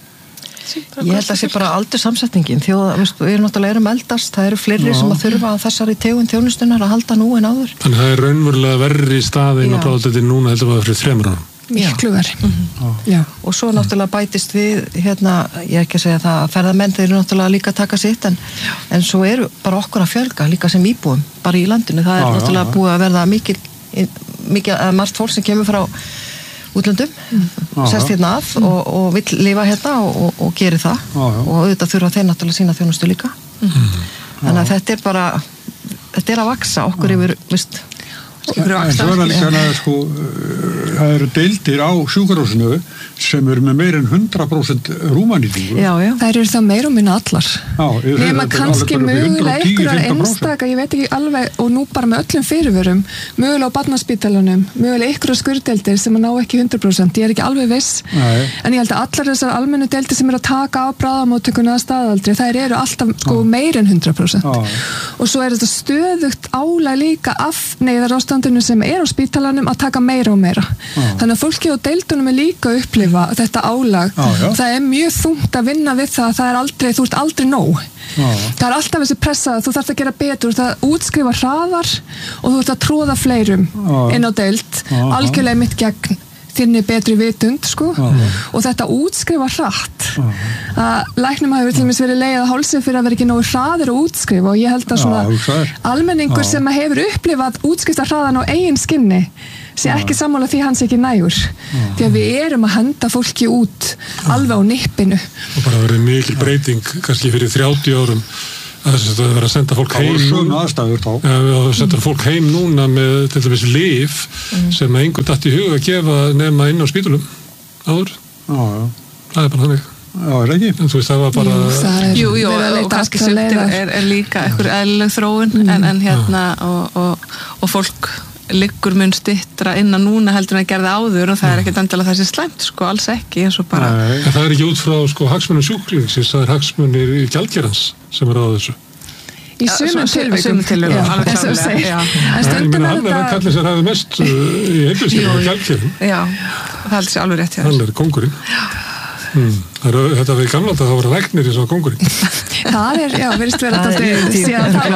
Ég held að það sé bara aldursamsetningin við erum náttúrulega eldast, það eru fleiri sem að þurfa að þessari tegund þjónustunar að halda nú en áður. Þannig það er raunverulega verri staðinn á bráðadeildinni núna heldur það fyrir 3 árum. Miklu verri. Og svo náttúrulega bætist við ég er ekki að segja það að ferðamenn þeir eru náttúrulega líka að taka sitt en svo eru bara okkur að fjölga líka sem íbúum bara í landinu, það er náttúrulega búið að verða mikið margt fólk sem kemur frá útlöndum, sest hérna að og vill lifa hérna og gerir það og auðvitað þurfa þeir náttúrulega sína þjónustu líka þannig að þetta er bara þetta er að vaksa okkur yfir En svo það líka sko, það eru deildir á sjúkrahúsinu sem eru með meir en 100% rúmanýtingu. Já. Það eru það meir og minna allar. Nema kannski mögulega einhverjar einstaka, ég veit ekki alveg, og nú bara með öllum fyrirvörum, mögulega á barnaspítalunum, mögulega einhverjar skurðdeildir sem að ná ekki 100%, ég er ekki alveg viss. En ég held að allar þessar almennu deildir sem eru að taka á bráðamóttökuna að staðaldri, þær eru alltaf sko meir en 100%. Og svo er þetta stöðugt álag líka af neyðarástandinu sem er á spítalanum að taka meira og meira. Þannig að fólki á deildunum er líka að upplifa þetta álag. Það er mjög þungt að vinna við það, þú ert aldrei nóg. Það er alltaf þessi pressa, þú þarft að gera betur, þú þarft að útskrifa hraðar og þú þarft að tróða fleirum inn á deild, algjörlega mitt gegn þinni betri vitund sko og þetta útskrifa hratt að læknum hafi til dæmis verið legið að hálsi fyrir að vera ekki nógu hraðir að útskrifa og ég held að svona almenningur sem hefur upplifað útskrifta hraðan á eigin skinni sé ekki sammála því hans ekki nægur því að við erum að henda fólki út alveg á nippinu og bara verið mikil breyting kannski fyrir 30 árum að vera að senda fólk heim að senda fólk heim núna með til dæmis lyf sem einhvern datt í hug að gefa nema inn á spítulum áður það er bara þannig er ekki? En þú veist það var bara Jú, og kannski sumt er líka einhver eðlileg þróun en hérna og fólk liggur mun styttra innan núna heldur en að gerða áður og það er ekkert endilega þessi slæmt sko, alls ekki eins og bara En það er ekki út frá sko hagsmunum sjúklingsins, það er hagsmunir gjaldgerans sem er á þessu Í sumum tilvikum alveg klárlega Ég meina hann er að kalla sér hafi mest í heilbrigðiskerfinu gjaldgerin Já, það heldur sér alveg rétt hjá Hann er kóngurinn Þetta við gamla það var læknir eins og kóngurinn Það er, verðist vera þetta síðan það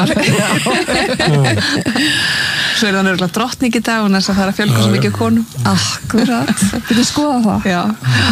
var Svo er það nörgulega drottning í dag og næst að það er að fjölga svo mikið konum Akkurat, við skoða það Já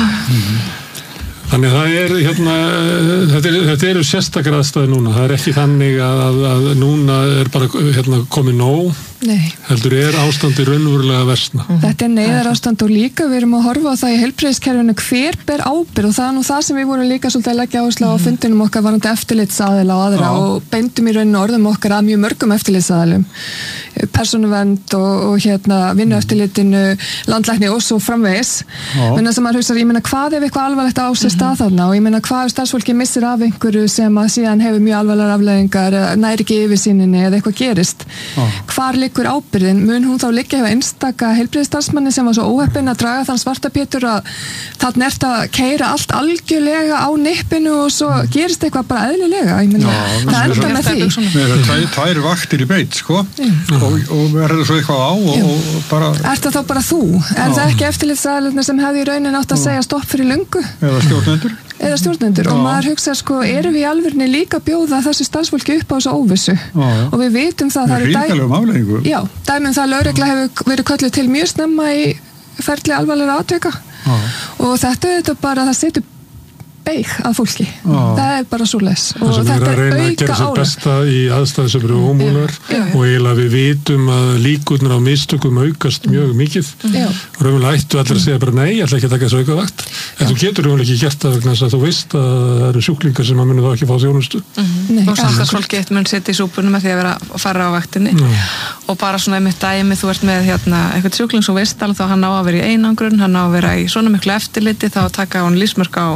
Þannig að það er þetta eru sérstakar aðstæði núna það er ekki þannig að núna er bara komið nóg heldur ástandi raunverulega versna Þetta er neyðarástand og líka við erum að horfa á það í heilbrigðiskerfinu hver ber ábyrgð og það er nú það sem við vorum líka svolítið að leggja áherslu á fundinum okkar varandi eftirlitsaðila og aðra og beindum í rauninu orðum okkar að mjög mörgum eftirlitsaðilum persónuvernd og vinnueftirlitinu landlækni og svo framvegis menn að sem maður hugsa, ég meina hvað ef eitthvað alvarlegt á sér stað þarna og ég meina hvað ef starfsfólki missir af einhverju sem að síðan hefur mjög alvarlegar afleiðingar næri ekki yfirsýninni eða eitthvað gerist hvar liggur ábyrgðin, mun hún þá liggja hjá einstaka heilbrigðisstarfsmanni sem var svo óheppinn að draga þann svarta pétur að þarna ert að keyra allt algjörlega á nippinu og svo gerist eitthvað bara eðlilega ég meina, það enda með því Það er tvær vaktir í beit, sko og verður svo eitthvað á og bara Er það þá bara þú? Er það ekki eftirlitsaðilarnir sem hefði í raunin átt að segja stopp fyrir löngu? Eða stjórnendur og maður hugsa sko, erum við í alvörni líka að bjóða þessu starfsfólki upp á þessu óvissu og við vitum það er ríkalegum afleiðingu Já, dæmum það að lögregla hefur verið kölluð til mjög snemma í ferli alvarlegra atvika og þetta bara, það setur beig að fólki það er bara svo les og þetta er auka álag Það sem við erum að reyna að gera sér besta í aðstæði sem eru ómúlar og eiginlega við vitum að líkurnar á mistökum aukast mjög mikið og raunverulega ættu allir að segja bara nei, ég ætla ekki að taka þessu aukavakt en þú getur raunverulega ekki gert það vegna þess að þú veist að það eru sjúklingar sem að munu þá ekki fá þjónustu og samstagsfólki eitt mun setja í súpunum með því að vera að fara á vaktinni og bara svona einmitt dæmi, þú ert með eitthvað sjúkling sem veist alveg þá hann á að vera í einangrun, hann á að vera í svona miklu eftirliti þá taka hann lífsmörk á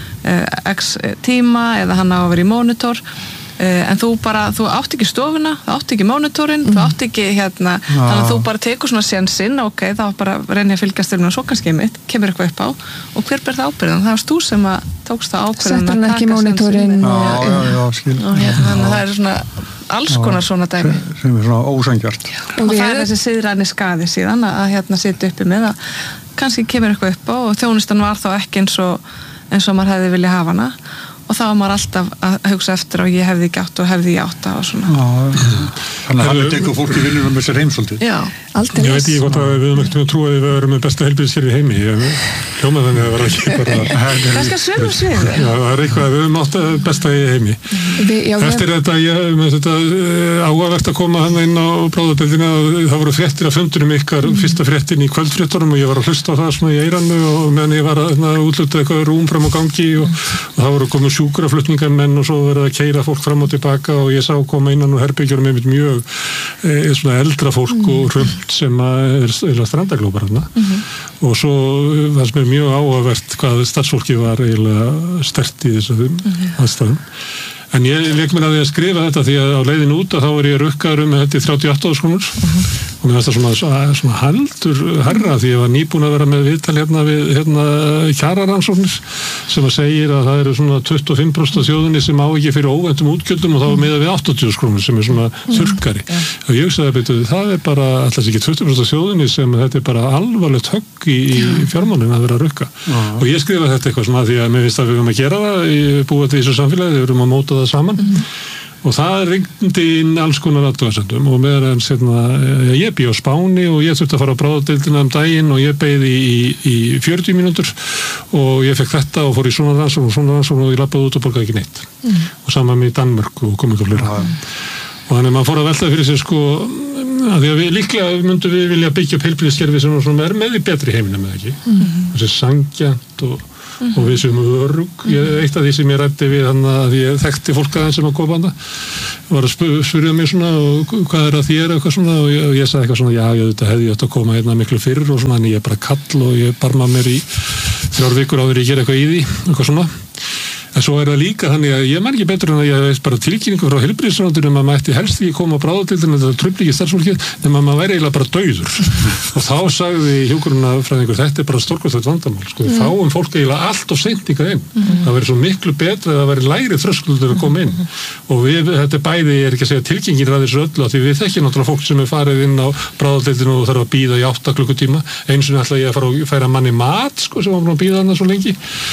x tíma eða hann á að vera í monitor en þú átt ekki stofuna þú átt ekki monitorinn, þú átt ekki þannig að þú bara tekur svona sénsinn ok, þá bara reyni að fylgjast og svo kannski kemur eitthvað upp á og hver ber það ábyrðan? Það varst þú sem að tókst það ábyrðan Settur hann ekki monitorinn þannig að það er svona alls konar svona dæmi sem er svona ósangjart og það er þessi siðræni skaði síðan að sitja uppi með að kannski kemur eitthvað upp á og þjónustan var þá ekki eins og maður hefði viljað hafa hana og þá var maður alltaf að hugsa eftir og ég hefði ekki átt og hefði ég átt og svona Þannig að hann tekur fólki vinnunum með sér heimsóldi Já, aldrei Ég veit ekki hvort að við höfum ekkert að trúa að við verum með besta heilbrigðiskerfi í heimi hljóma þannig að það var ekki bara Kannski að sögum svið Já, það er eitthvað að við höfum átt besta í heimi Eftir þetta áhugavert að koma hann inn á bráðadeildina það voru fréttir af fundunum ykkar fyrsta fréttin í kvöldfréttunum og ég var að hlusta á það svona í eyranu og meðan ég var að útluta eitthvað rúm fram á gangi og það voru komið sjúkraflutningarmenn og svo verið að keyra fólk fram og tilbaka og ég sá koma innan úr herbyggjurum með mjög svona eldra fólk og hröld sem er strandaglópar hérna og svo var mér mjög áhugavert hvað starfsfólki var eiginlega sterkt í þessu aðstæðum. En ég leik mér að því að skrifa þetta því að á leiðin út að þá er ég rukkaður þetta í 38.000 krónur og mér finnst það svona haldur herra því ég var nýbúin að vera með viðtal við kjararannsóknir sem að segir að það eru svona 25% af þjóðinni sem á ekki fyrir óvæntum útgjöldum og þá er miðað við 80.000 krónur sem er svona þurrkari og ég sagði betur það er bara alltaf ekki 20% af þjóðinni sem þetta er bara alvarlegt högg í fjármálinn að vera að rukka og ég skrifa þetta eitthvað svona því að mér finnst að við erum að gera það búið til þessu samfélagi, við erum að móta það saman og það ringdi inn alls konar athugasemdum og meðan ég bý á Spáni og ég þurfti að fara á bráðadeildina daginn og ég beið í 40 mínútur og ég fekk þetta og fór í svona rannsókn og ég labbaði út og borgaði ekki neitt og saman með Danmörk og komið og flera og þannig að maður fór að velta fyrir sig að því að líklega myndum við vilja byggja upp heilbrigðiskerfi sem er með í betri heiminum eða ekki þessi sanngjarnt og við sem örug eitt af því sem ég ræddi við þannig að ég þekkti fólk aðeins sem að koma hana var að spyrja mig svona og hvað er að þér eitthvað svona og ég sagði eitthvað svona já þetta hefði ég átt að koma hérna miklu fyrr og svona en ég er bara kall og ég barma mér í 3 vikur áður ég gera eitthvað í því eitthvað svona en svo er það líka þannig að ég man ekki betur en að ég veist bara tilkynningu frá heilbrigðisráðuneytinu að maður ætti helst ekki koma á bráðadeildina þetta trufli ekki starfsfólkið nema maður væri eiginlega bara dauður og þá sagði hjúkrunarfræðingur þetta er bara stórkostlegt vandamál fáum fólk eiginlega allt of seint inn það væri svo miklu betra að það væri lægri þröskuldur að koma inn og þetta bæði ég er ekki að segja tilkynningin ræðir svo öllu því við þekkjum náttúrulega fólk sem er farið inn á bráðadeildinu og þarf að bíða í 8 klukkutíma eins og ætla ég að fara og færa manni mat sem var búin að bíða þarna svo lengi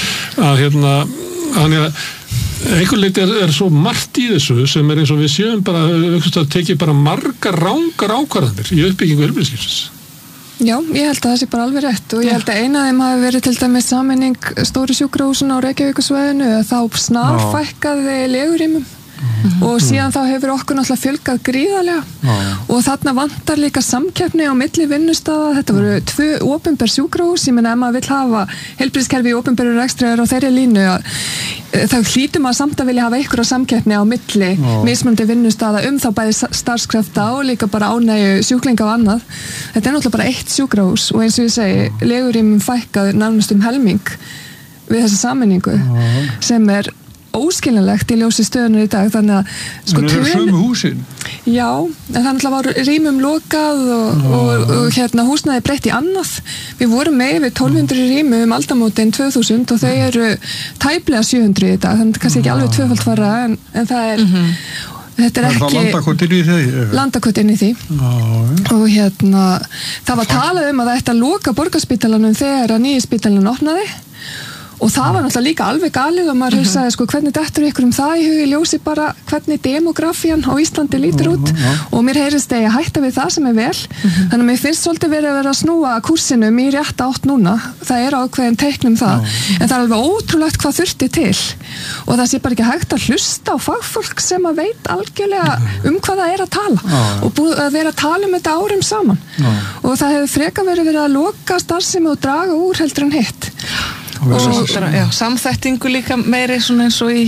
þannig að einhver leiti er svo margt í þessu sem er eins og við séum bara að tekið bara margar rangar ákvarðanir í uppbyggingu heilbrigðiskerfisins. Já, ég held að það sé bara alveg rétt og ég held að eina af þeim hafi verið til dæmis sameining stóru sjúkrahúsinu á Reykjavíkursvæðinu þá snarfækkaði legurýmum og síðan þá hefur okkur náttúrulega fjölgað gríðarlega og þarna vantar líka samkeppni á milli vinnustaða, þetta voru 2 opinber sjúkrahús, ég meina ef maður vill hafa heilbrigðiskerfi í opinberu rekstri á þeirri línu þá hlýtur maður samt að vilja hafa einhverja samkeppni á milli mismunandi vinnustaða þá bæði starfskrafta og líka bara ánægju sjúklinga og annað þetta er náttúrulega bara 1 sjúkrahús og eins og ég segi, legurýmum fækkað nánast helming við þessa sameiningu sem er óskiljanlegt í ljósi stöðunum í dag þannig að sko en eru sömu húsin? Já, en það náttúrulega var rýmum lokað og húsnæði breytt í annað við vorum með yfir 1200 rýmum aldamótin 2000 og þau eru tæplega 700 í dag þannig kannski ekki alveg tvöfalt fara en það er þetta er ekki landaköttin í því og það var talað um að það ætti að loka borgarspítalanum þegar að nýji spítalanum opnaði og það var náttúrulega líka alveg galið og maður hugsaði sko hvernig dettur ykkur það í hugi ljósi bara hvernig demografían á Íslandi lítur út og mér heyrist að ég hætta við það sem er vel þannig að mér finnst svolítið verið að vera að snúa kursinum í rétta átt núna það er ákveðin teiknum það en það er alveg ótrúlegt hvað þurfti til og það sé bara ekki hægt að hlusta á fagfólk sem að veit algjörlega hvað það er að tala og búið að vera að tala þetta árum saman og það hefur frekar verið að loka starfsemi og draga úr heldur en hitt og samþættingu líka meiri svona eins og í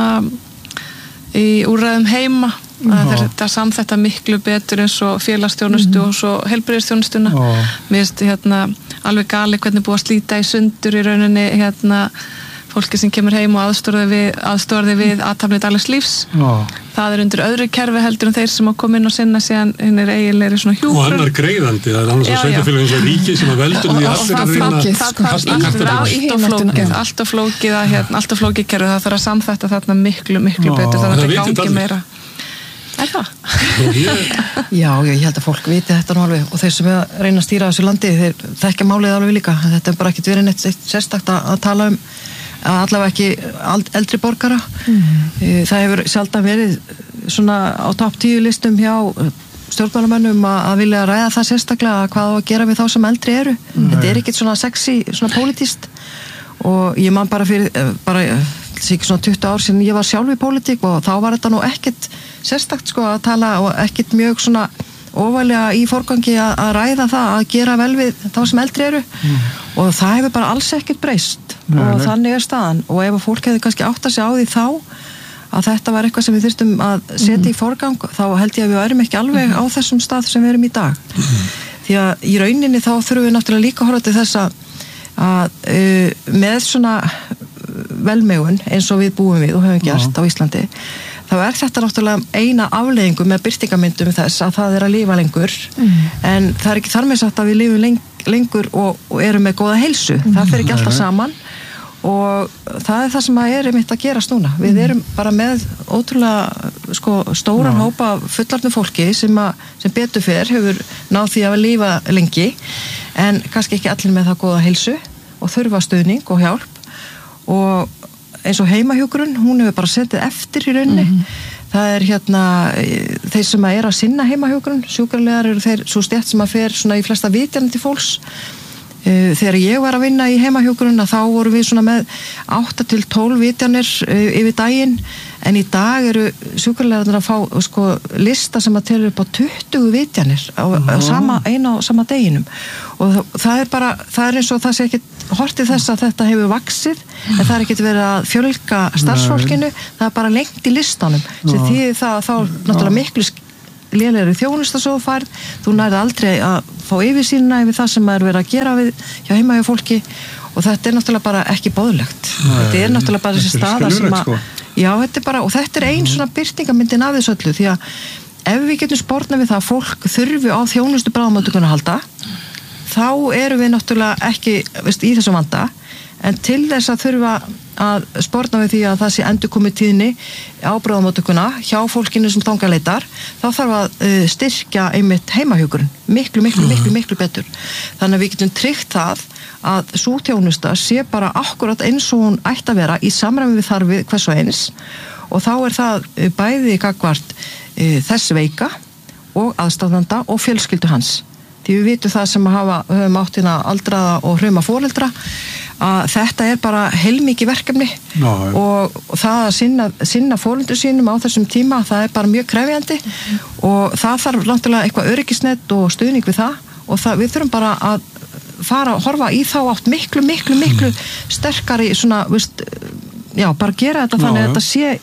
úrræðum heima þetta samþætta miklu betur eins og félagsþjónustu og svo heilbrigðisþjónustuna mér finnst alveg gali hvernig búið að slíta í sundur í rauninni fólki sem kemur heim og aðstoðar við athafnir daglegs lífs það er undir öðru kerfi heldur en þeir sem að koma inn og sinna síðan hinn er eiginlega svona hjúkrun og hann er greiðandi, það er annars að sveitafélag eins og ríki sem að veldur því allir að reyna alltaf flókið kerfi það þarf að samþætta þarna miklu betur þannig að það gangi meira er það? Já, ég held að fólk viti þetta nú alveg og þeir sem að reyna að stýra þessu landi þeir þekkja málið alveg líka þetta er bara ekkert verið neitt sérstakt að tala allavega ekki eldri borgara það hefur sjaldan verið svona á topp 10 listum hjá stjórnmálamönnum að vilja ræða það sérstaklega hvað á að gera við þá sem eldri eru þetta er ekkert svona sexy, svona pólitískt og ég man bara fyrir svona 20 ár síðan ég var sjálf í pólitík og þá var þetta nú ekkert sérstakt sko að tala og ekkert mjög svona óvælega í forgangi að ræða það að gera vel við þá sem eldri eru og það hefur bara alls ekkert breyst og þannig staðan og ef fólk hefði kannski átt að sig á því þá að þetta var eitthvað sem við þurftum að setja í forgang þá held ég að við værum ekki alveg á þessum stað sem við erum í dag því að í rauninni þá þurfum við náttúrulega líka að horfa til þess að með svona velmegun eins og við búum við og höfum gert á Íslandi þá þetta náttúrulega eina afleiðingu með birtingamyndum þess að það að lifa lengur en það ekki þar með sagt að við lifum lengur og erum með góða heilsu það fer ekki alltaf saman og það það sem einmitt að gerast núna við erum bara með ótrúlega stóran hópa fullorðnu fólki sem betur fer hefur náð því að lifa lengi en kannski ekki allir með það góða heilsu og þurfa stuðning og hjálp og eins og heimahjúkrun hún hefur bara setið eftir í rauninni það þeir sem að sinna heimahjúkrun sjúkraliðar eru þeir svo stétt sem að fer svona í flesta vitjandi fólks þegar ég var að vinna í heimahjúkrun þá vorum við svona með 8 til 12 vitjanir yfir daginn en í dag eru sjúkraliðarnir að fá lista sem að telur upp á 20 vitjanir á sama deginum og það eins og það sé ekki hortið þess að þetta hefur vaxið en það ekkert verið að fjölga starfsfólkinu það bara lengt í listanum sem þýðir það að þá náttúrulega miklu lélegri þjónusta svo færð, þú nærði aldrei að fá yfirsýnina yfir það sem verið að gera við hjá heima hjá fólki og þetta náttúrulega bara ekki boðlegt þetta náttúrulega bara þessi staða sem að já, þetta bara, og þetta ein svona birtingamyndin af þessu öllu, því að ef við getum spornað við það að fólk þurfi á þjónustu bráðamóttökuna að halda þá erum við náttúrulega ekki í þessum vanda en til þess að þurfa að sporna við því að það sé endurkomið tíðni á bráðamóttökuna hjá fólkinu sem þangað leitar þá þarf að styrkja einmitt heimahjúkrun miklu betur þannig að við getum tryggt það að sú þjónusta sé bara akkurat eins og hún ætti að vera í samræmi við þarfið hvers og eins og þá það bæði gagnvart þess veika og aðstæðanda og fjölskyldu hans því við vitum það sem höfum átt aldraða og hrauma foreldra að þetta bara heilmikið verkefni og það að sinna foreldrum sínum á þessum tíma það bara mjög krefjandi og það þarf náttúrulega eitthvað öryggisnett og stuðning við það og við þurfum bara að fara að horfa í þá átt miklu sterkari svona, bara gera þetta þannig að þetta sé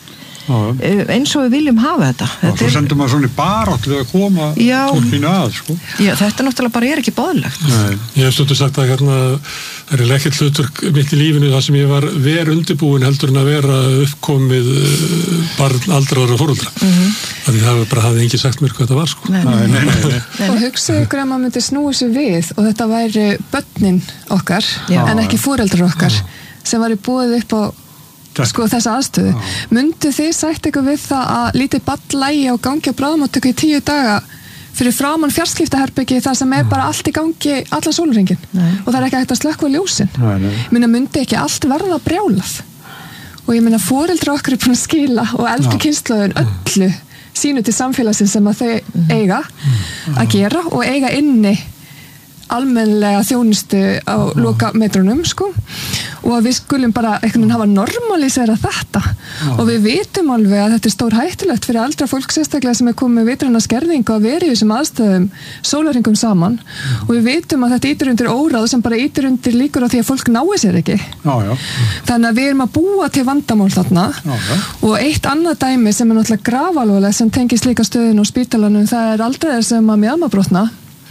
eins og við viljum hafa þetta og svo sendur maður svona barátt við að koma fólkinu að Já, þetta náttúrulega bara ekki boðlegt Ég hef stundu sagt að það ekkert hlutverk mitt í lífinu það sem ég var undirbúin heldur en að vera uppkomið barn aldraðra foreldra því það hafði enginn sagt mér hvað það var Og hugsaðu ykkur að maður myndi snúi sig við og þetta væri börnin okkar en ekki foreldrar okkar sem væri búið upp á þessa aðstöðu. Mundu þið sagt eitthvað við það að lítið barn lægi á gangi á bráðamóttöku í 10 daga fyrir framan fjarskiptaherbyggi þar sem bara allt í gangi allan sólarhringinn og það ekki hægt að slökkva ljósin. Mundi ekki allt verða brjálað og ég meina foreldrar okkar búin að skila og eldri kynslóðin öllu sínu til samfélagsins sem að þau eiga að gera og eiga inni almennlega þjónustu á lokametrunum og að við skulum bara einhvern veginn hafa normalisera þetta og við vitum alveg að þetta stór hættulegt fyrir eldra fólk sérstaklega sem komið með vitræna skerðingu að vera í þessum aðstöðum sólarhringum saman og við vitum að þetta ýtir undir óráð sem bara ýtir undir líkur á því að fólk nái sér ekki þannig að við erum að búa til vandamál þarna og eitt annað dæmi sem náttúrulega grafalvarlegt sem tengist líka stöðun og spítalanum það aldrei sem að mjaðmabrotna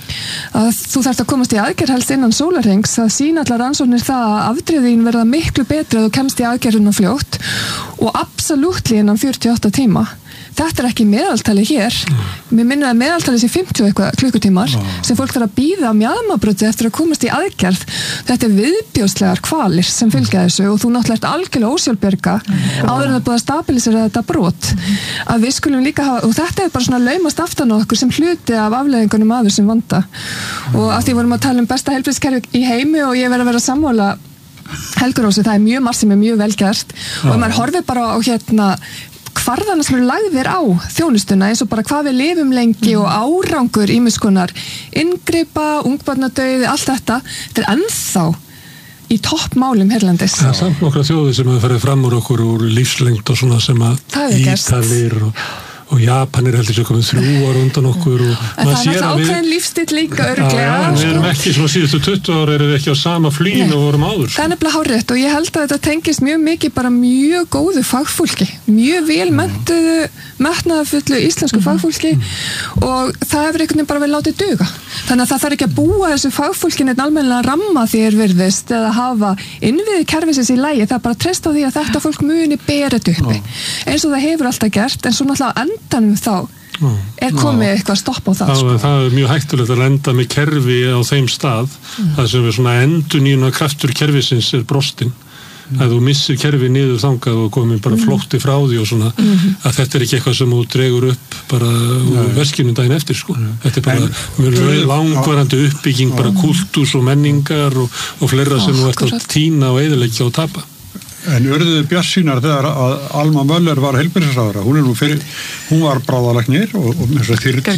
að þú þarft að komast í aðgerð helst innan sólarhrings að sína allar rannsóknir það að afdrifðin verða miklu betri að þú kemst í aðgerðina fljótt og absolútli innan 48 tíma þetta ekki meðaltali hér mér minnir að meðaltali sé 50 eitthvað klukkutímar sem fólk þarf að bíða mjaðmabroti eftir að komast í aðgerð þetta viðbjóðslegar kvalir sem fylgja þessu og þú náttúrulega algjörlega ósjálfbjarga áður en það búið að stabilisera þetta brot að við skulum líka hafa og þetta bara svona laumast aftan á okkur sem hluti af afleiðingunum af þessum vanda og af því vorum að tala besta heilbrigðiskerfi í heimi og ég verð að vera sammála Helgu Rósu, það mjög margt sem mjög vel gert og maður horfir bara á hvarðana sem eru lagðir á þjónustuna eins og bara hvað við lifum lengi og árangur ýmiss konar inngripa, ungbarnadauði, allt þetta ennþá í toppmálum hérlendis. Það samt nokkra þjóði sem hefur farið fram úr okkur úr lífslengd og svona sem að Ítalir og og Japanir heldur sér komið 3 ára undan okkur og en það er ákveðin lífstíll líka örglega við erum ekki svona síðustu 20 ára erum við ekki á sama flín og vorum áður það er nefnilega hárrétt og ég held að þetta tengist mjög mikið bara mjög góðu fagfólki mjög vel menntuðu metnaðarfullu íslensku fagfólki og það hefur einhvern veginn bara vel látið duga þannig að það þarf ekki að búa þessu fagfólkin einn almennilega ramma því virðist eða hafa innviði kerfisins í lagi það er bara að treysta á því að þetta fólk muni bera þetta uppi eins og það hefur alltaf gert en svo náttúrulega endanum þá komið eitthvað stopp á það sko. Það er mjög hættulegt að lenda með kerfi á þeim stað það sem er svona endurnýjuna kraftur kerfisins er brostin að þú missir kerfi niður þangað og komið bara flótti frá því og svona að þetta er ekki eitthvað sem þú dregur upp bara úr verskinu daginn eftir sko þetta er bara mjög langvarandi uppbygging bara kultúrs og menningar og fleira sem þú ert að tína og eyðileggja og tapa En urðuðu bjarsýnar þegar að Alma Möller var heilbrigðisráðherra, hún var bráðalæknir og með þess að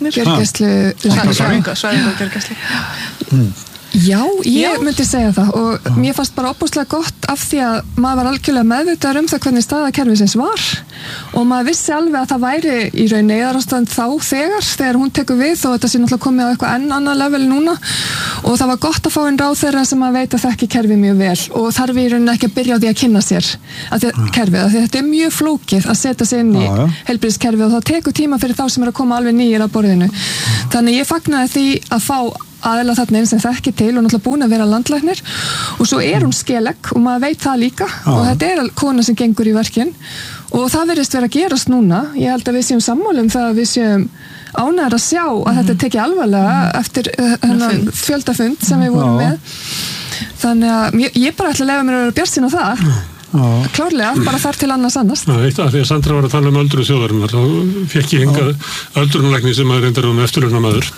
Gjörgæslu Já, ég myndi segja það og mér fannst bara opbúslega gott af því að maður var algjörlega meðvitaður það hvernig staða kerfisins var og maður vissi alveg að það væri í raun neyðarástand þegar hún tekur við þó þetta sé náttúrulega komið á eitthvað enn annað level núna og það var gott að fá einn ráðherra sem að veit að þekki kerfið mjög vel og þarf í rauninni ekki að byrja á því að kynna sér kerfið, að þetta er mjög flókið að setja sig inn í heilbrigðiskerfið og það tekur tíma fyrir þá sem er að koma alveg nýjir að borðinu þannig ég fagnaði því að fá aðeila þarna eins sem þekki til og náttúrulega búin að vera landlæknir og svo er hún skelegg og maður veit það líka og þetta er kona sem gengur í verkin og það verðist vera að gerast núna ég held að við séum sammála það að við séum ánægðir að sjá að þetta tekið alvarlega eftir þennan fjöldafund sem við vorum með þannig að ég bara ætla að leyfa mér að vera bjartsýn á það klárlega, bara þar til annars Eitt af því að Sandra var að tala öldrun þjóðarinnar þá fekk ég hingað öldrunarlækni sem að reyndar eftirlaunamaður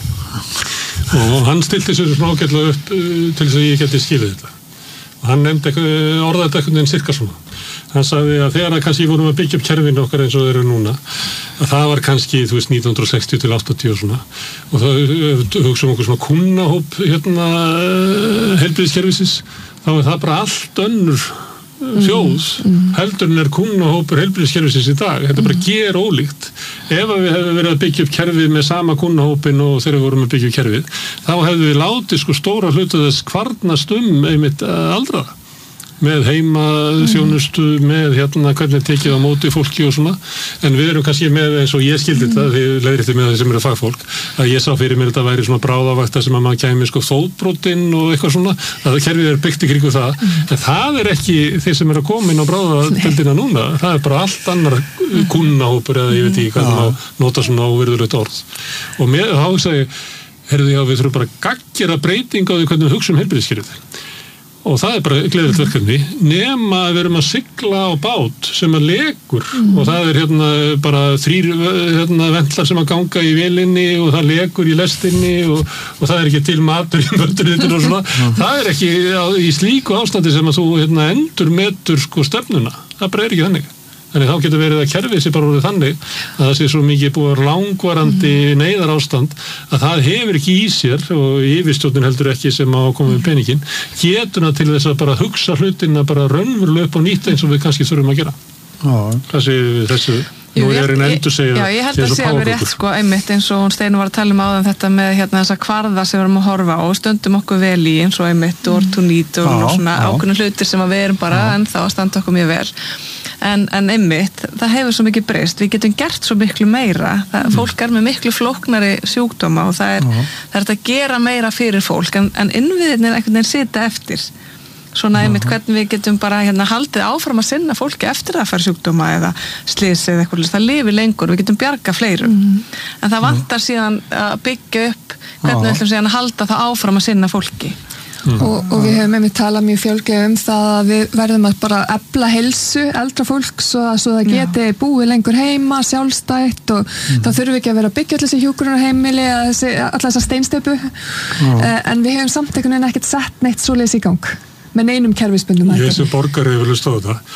og hann stilti sér svona ágætlega upp til þess að ég geti skilið þetta og hann nefndi orðaði þetta einhvern veginn cirka svona hann sagði að þegar að kannski vorum að byggja upp kerfinu okkar eins og þeir eru núna að það var kannski 1960 til 80 og svona og þá hugsaum okkur svona kunnahóp heilbrigðiskerfisins þá er það bara allt önnur þjóð heldur en kunnahópur heilbrigðiskerfisins í dag þetta er bara ger ólíkt ef við hefum verið að byggja upp kerfið með sama kunnahópin og þegar við vorum að byggja upp kerfið þá hefum við látið stóra hlutu þess kvarnast einmitt aldraða með heima þjónustu með hvernig tekið á móti fólki og svona en við erum kannski með eins og ég skildi þetta því leiðrétti með það sem eru fagfólk að ég sá fyrir mér þetta væri svona bráðavakta sem að maður kæmi fótbrotinn og eitthvað svona að kerfið er byggt í kringu það en það er ekki þeir sem eru að koma inn á bráðadeildina núna það er bara allt annar kunnahópur eða ég veit ekki hvað það nota svona óvirðulegt orð og þá segi við þurfum bara að gaggjera breyting á því hvernig við hugsa heilbrigðiskerfið og það er bara gleðilegt verkefni nema að við erum að sigla á bát sem að lekur og það er bara 3 ventlar sem að ganga í vélinni og það lekur í lestinni og það er ekki til matur í möturinn og svona það er ekki í slíku ástandi sem að þú endur metur stefnuna það bara er ekki þannig Þannig þá getur verið að kerfið sér bara orðið þannig að það sé svo mikið búið langvarandi neyðarástand að það hefur ekki í sér og yfirstjórnin heldur ekki sem á að koma með peningin getuna til þess að bara hugsa hlutina bara raunverulega upp á nýtt eins og við kannski þurfum að gera. Þessu nú er einn endur segja Já, ég held að sé alveg rétt einmitt eins og hún Steinu var að tala áðan þetta með þessa kvarða sem við erum að horfa og stöndum okkur vel í eins og einmitt ortunít og svona ákveðna hlutir sem við erum bara ennþá að standa okkur mjög vel en einmitt, það hefur svo mikið breyst við getum gert svo miklu meira fólk er með miklu flóknari sjúkdóma og það er að gera meira fyrir fólk en innviðirnir einhvern veginn sita eftir svona einmitt hvernig við getum bara haldið áfram að sinna fólki eftir að fara sjúkdóma eða slys eða eitthvað, það lifi lengur, við getum bjarga fleirum en það vantar síðan að byggja upp hvernig við ætlum síðan að halda það áfram að sinna fólki og við hefum einmitt talað mjög fjölgið það að við verðum að bara efla heilsu eldra fólk svo það geti búið lengur heima, sjálfstætt og þá þurfum við ekki að vera að byggja allir þessi hjúkrunarheimili allar þessa steinstöpu en við hefum samt ekkert sett neitt svoleiðis í gang með neinum kerfisbundum Ég sem borgari hefur hlust á þetta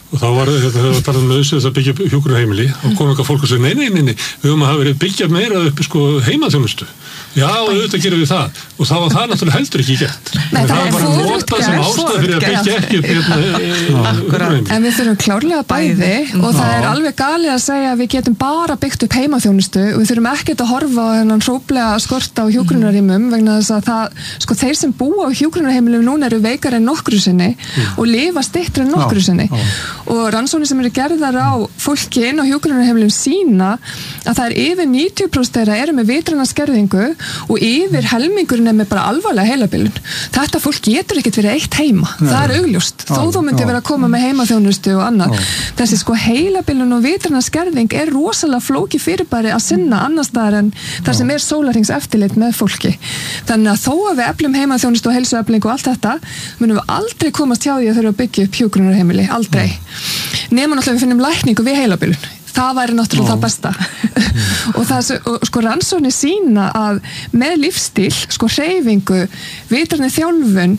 og þá var það talað nauðsynlegt að byggja upp hjúkrunarheimili og kom eitthvað fólk og segja, nei, við höfum að hafa verið byggja meira upp sko heimaþjónustu. Já, auðvitað gerum við það og þá var það náttúrulega heldur ekki gert. Nei, það var bara notað sem ástæð fyrir að byggja ekki upp hjúkrunarheimili. En við þurfum klárlega bæði og það er alveg galið að segja að við getum bara byggt upp heimaþjónustu og við þurfum ekkert að horfa á þennan hróplega skort á hjúkrunarheimilum vegna þess að það, sko þeir sem búa á hjúkrunarheimilum núna eru veikar en nokkru sinni og lifa styttra en nokkru sinni. Og rannsóknir sem eru gerðar á fólki inn á hjúkrunarheimilum sína að það er yfir 90% þeirra eru með vitræna skerðingu og yfir helmingurinn er með bara alvarlega heilabilun. Þetta fólk getur ekkert verið eitt heima. Það er augljóst. Þó þú myndi vera að koma með heimaþjónustu og annað. Þessi sko heilabilun og vitræna skerðing er rosalega flókið fyrirbæri að sinna annars staðar en þar sem er sólarhrings eftirlit með fólki. Þannig að þó að við eflum heimaþjónustu og heilsuefling og allt þetta, munum við aldrei komast hjá því að þurfa að byggja upp hjúkrunarheimili. Aldrei. Nema náttúrulega við finnum lækningu við heilabilun. Það væri náttúrulega það besta. og sko rannsóknir sína að með lífstíl, sko hreyfingu, vitræni þjálfun,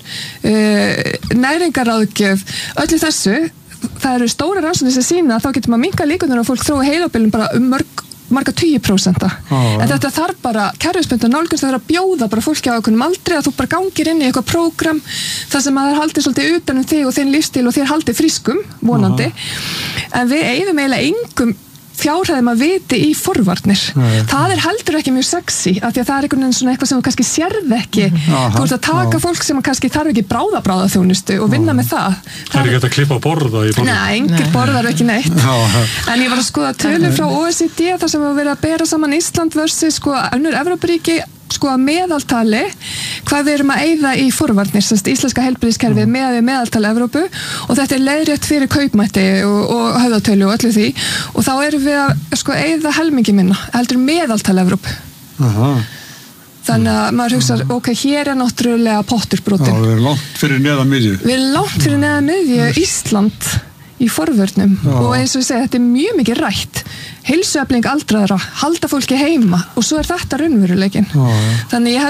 næringaráðgjöf, öllu þessu, það eru stóra rannsóknir sem sína að þá getur maður minnka líkurnar að fólk þrói heilabilun bara marga 10%. En þetta þarf bara kerfisbundna nálgunst að bjóða bara fólki á einhvernum aldrei að þú bara gangir inn í eitthvað prógram þar sem að það er haldið svolítið utan þig og þinn lífstíl og þér haldið frískum, vonandi. En við eigðum eiginlega engum fjárhæðum að viti í forvarnir. Það er heldur ekki mjög sexy af því að það er einhvern veginn svona eitthvað sem þú kannski sérð ekki. Þú ert að taka fólk sem kannski þarf ekki bráðaþjónustu og vinna með það. Það er ekki hægt að klippa og borða í borða. Nei, engir borðar ekki neitt. En ég var að skoða tölur frá OECD þar sem við verið að bera saman Ísland versus sko önnur Evrópuríki sko að meðaltali hvað við erum að eyða í forvarnir, íslenska heilbrigðiskerfið með meðaltali Evrópu og þetta er leiðrétt fyrir kaupmætti og höfðatölu og öllu því og þá erum við að sko eyða helmingi minna heldur meðaltali Evrópu. Þannig að maður hugsa, ok, hér er náttúrulega pottur brotin. Já, við erum langt fyrir neðan miðju. Við erum langt fyrir neðan miðju Ísland í forvörnum og eins og ég segi, þetta er mjög mikið rætt. Heilsuefling aldraðra, halda fólki heima og svo er þetta raunveruleikin. Þannig ég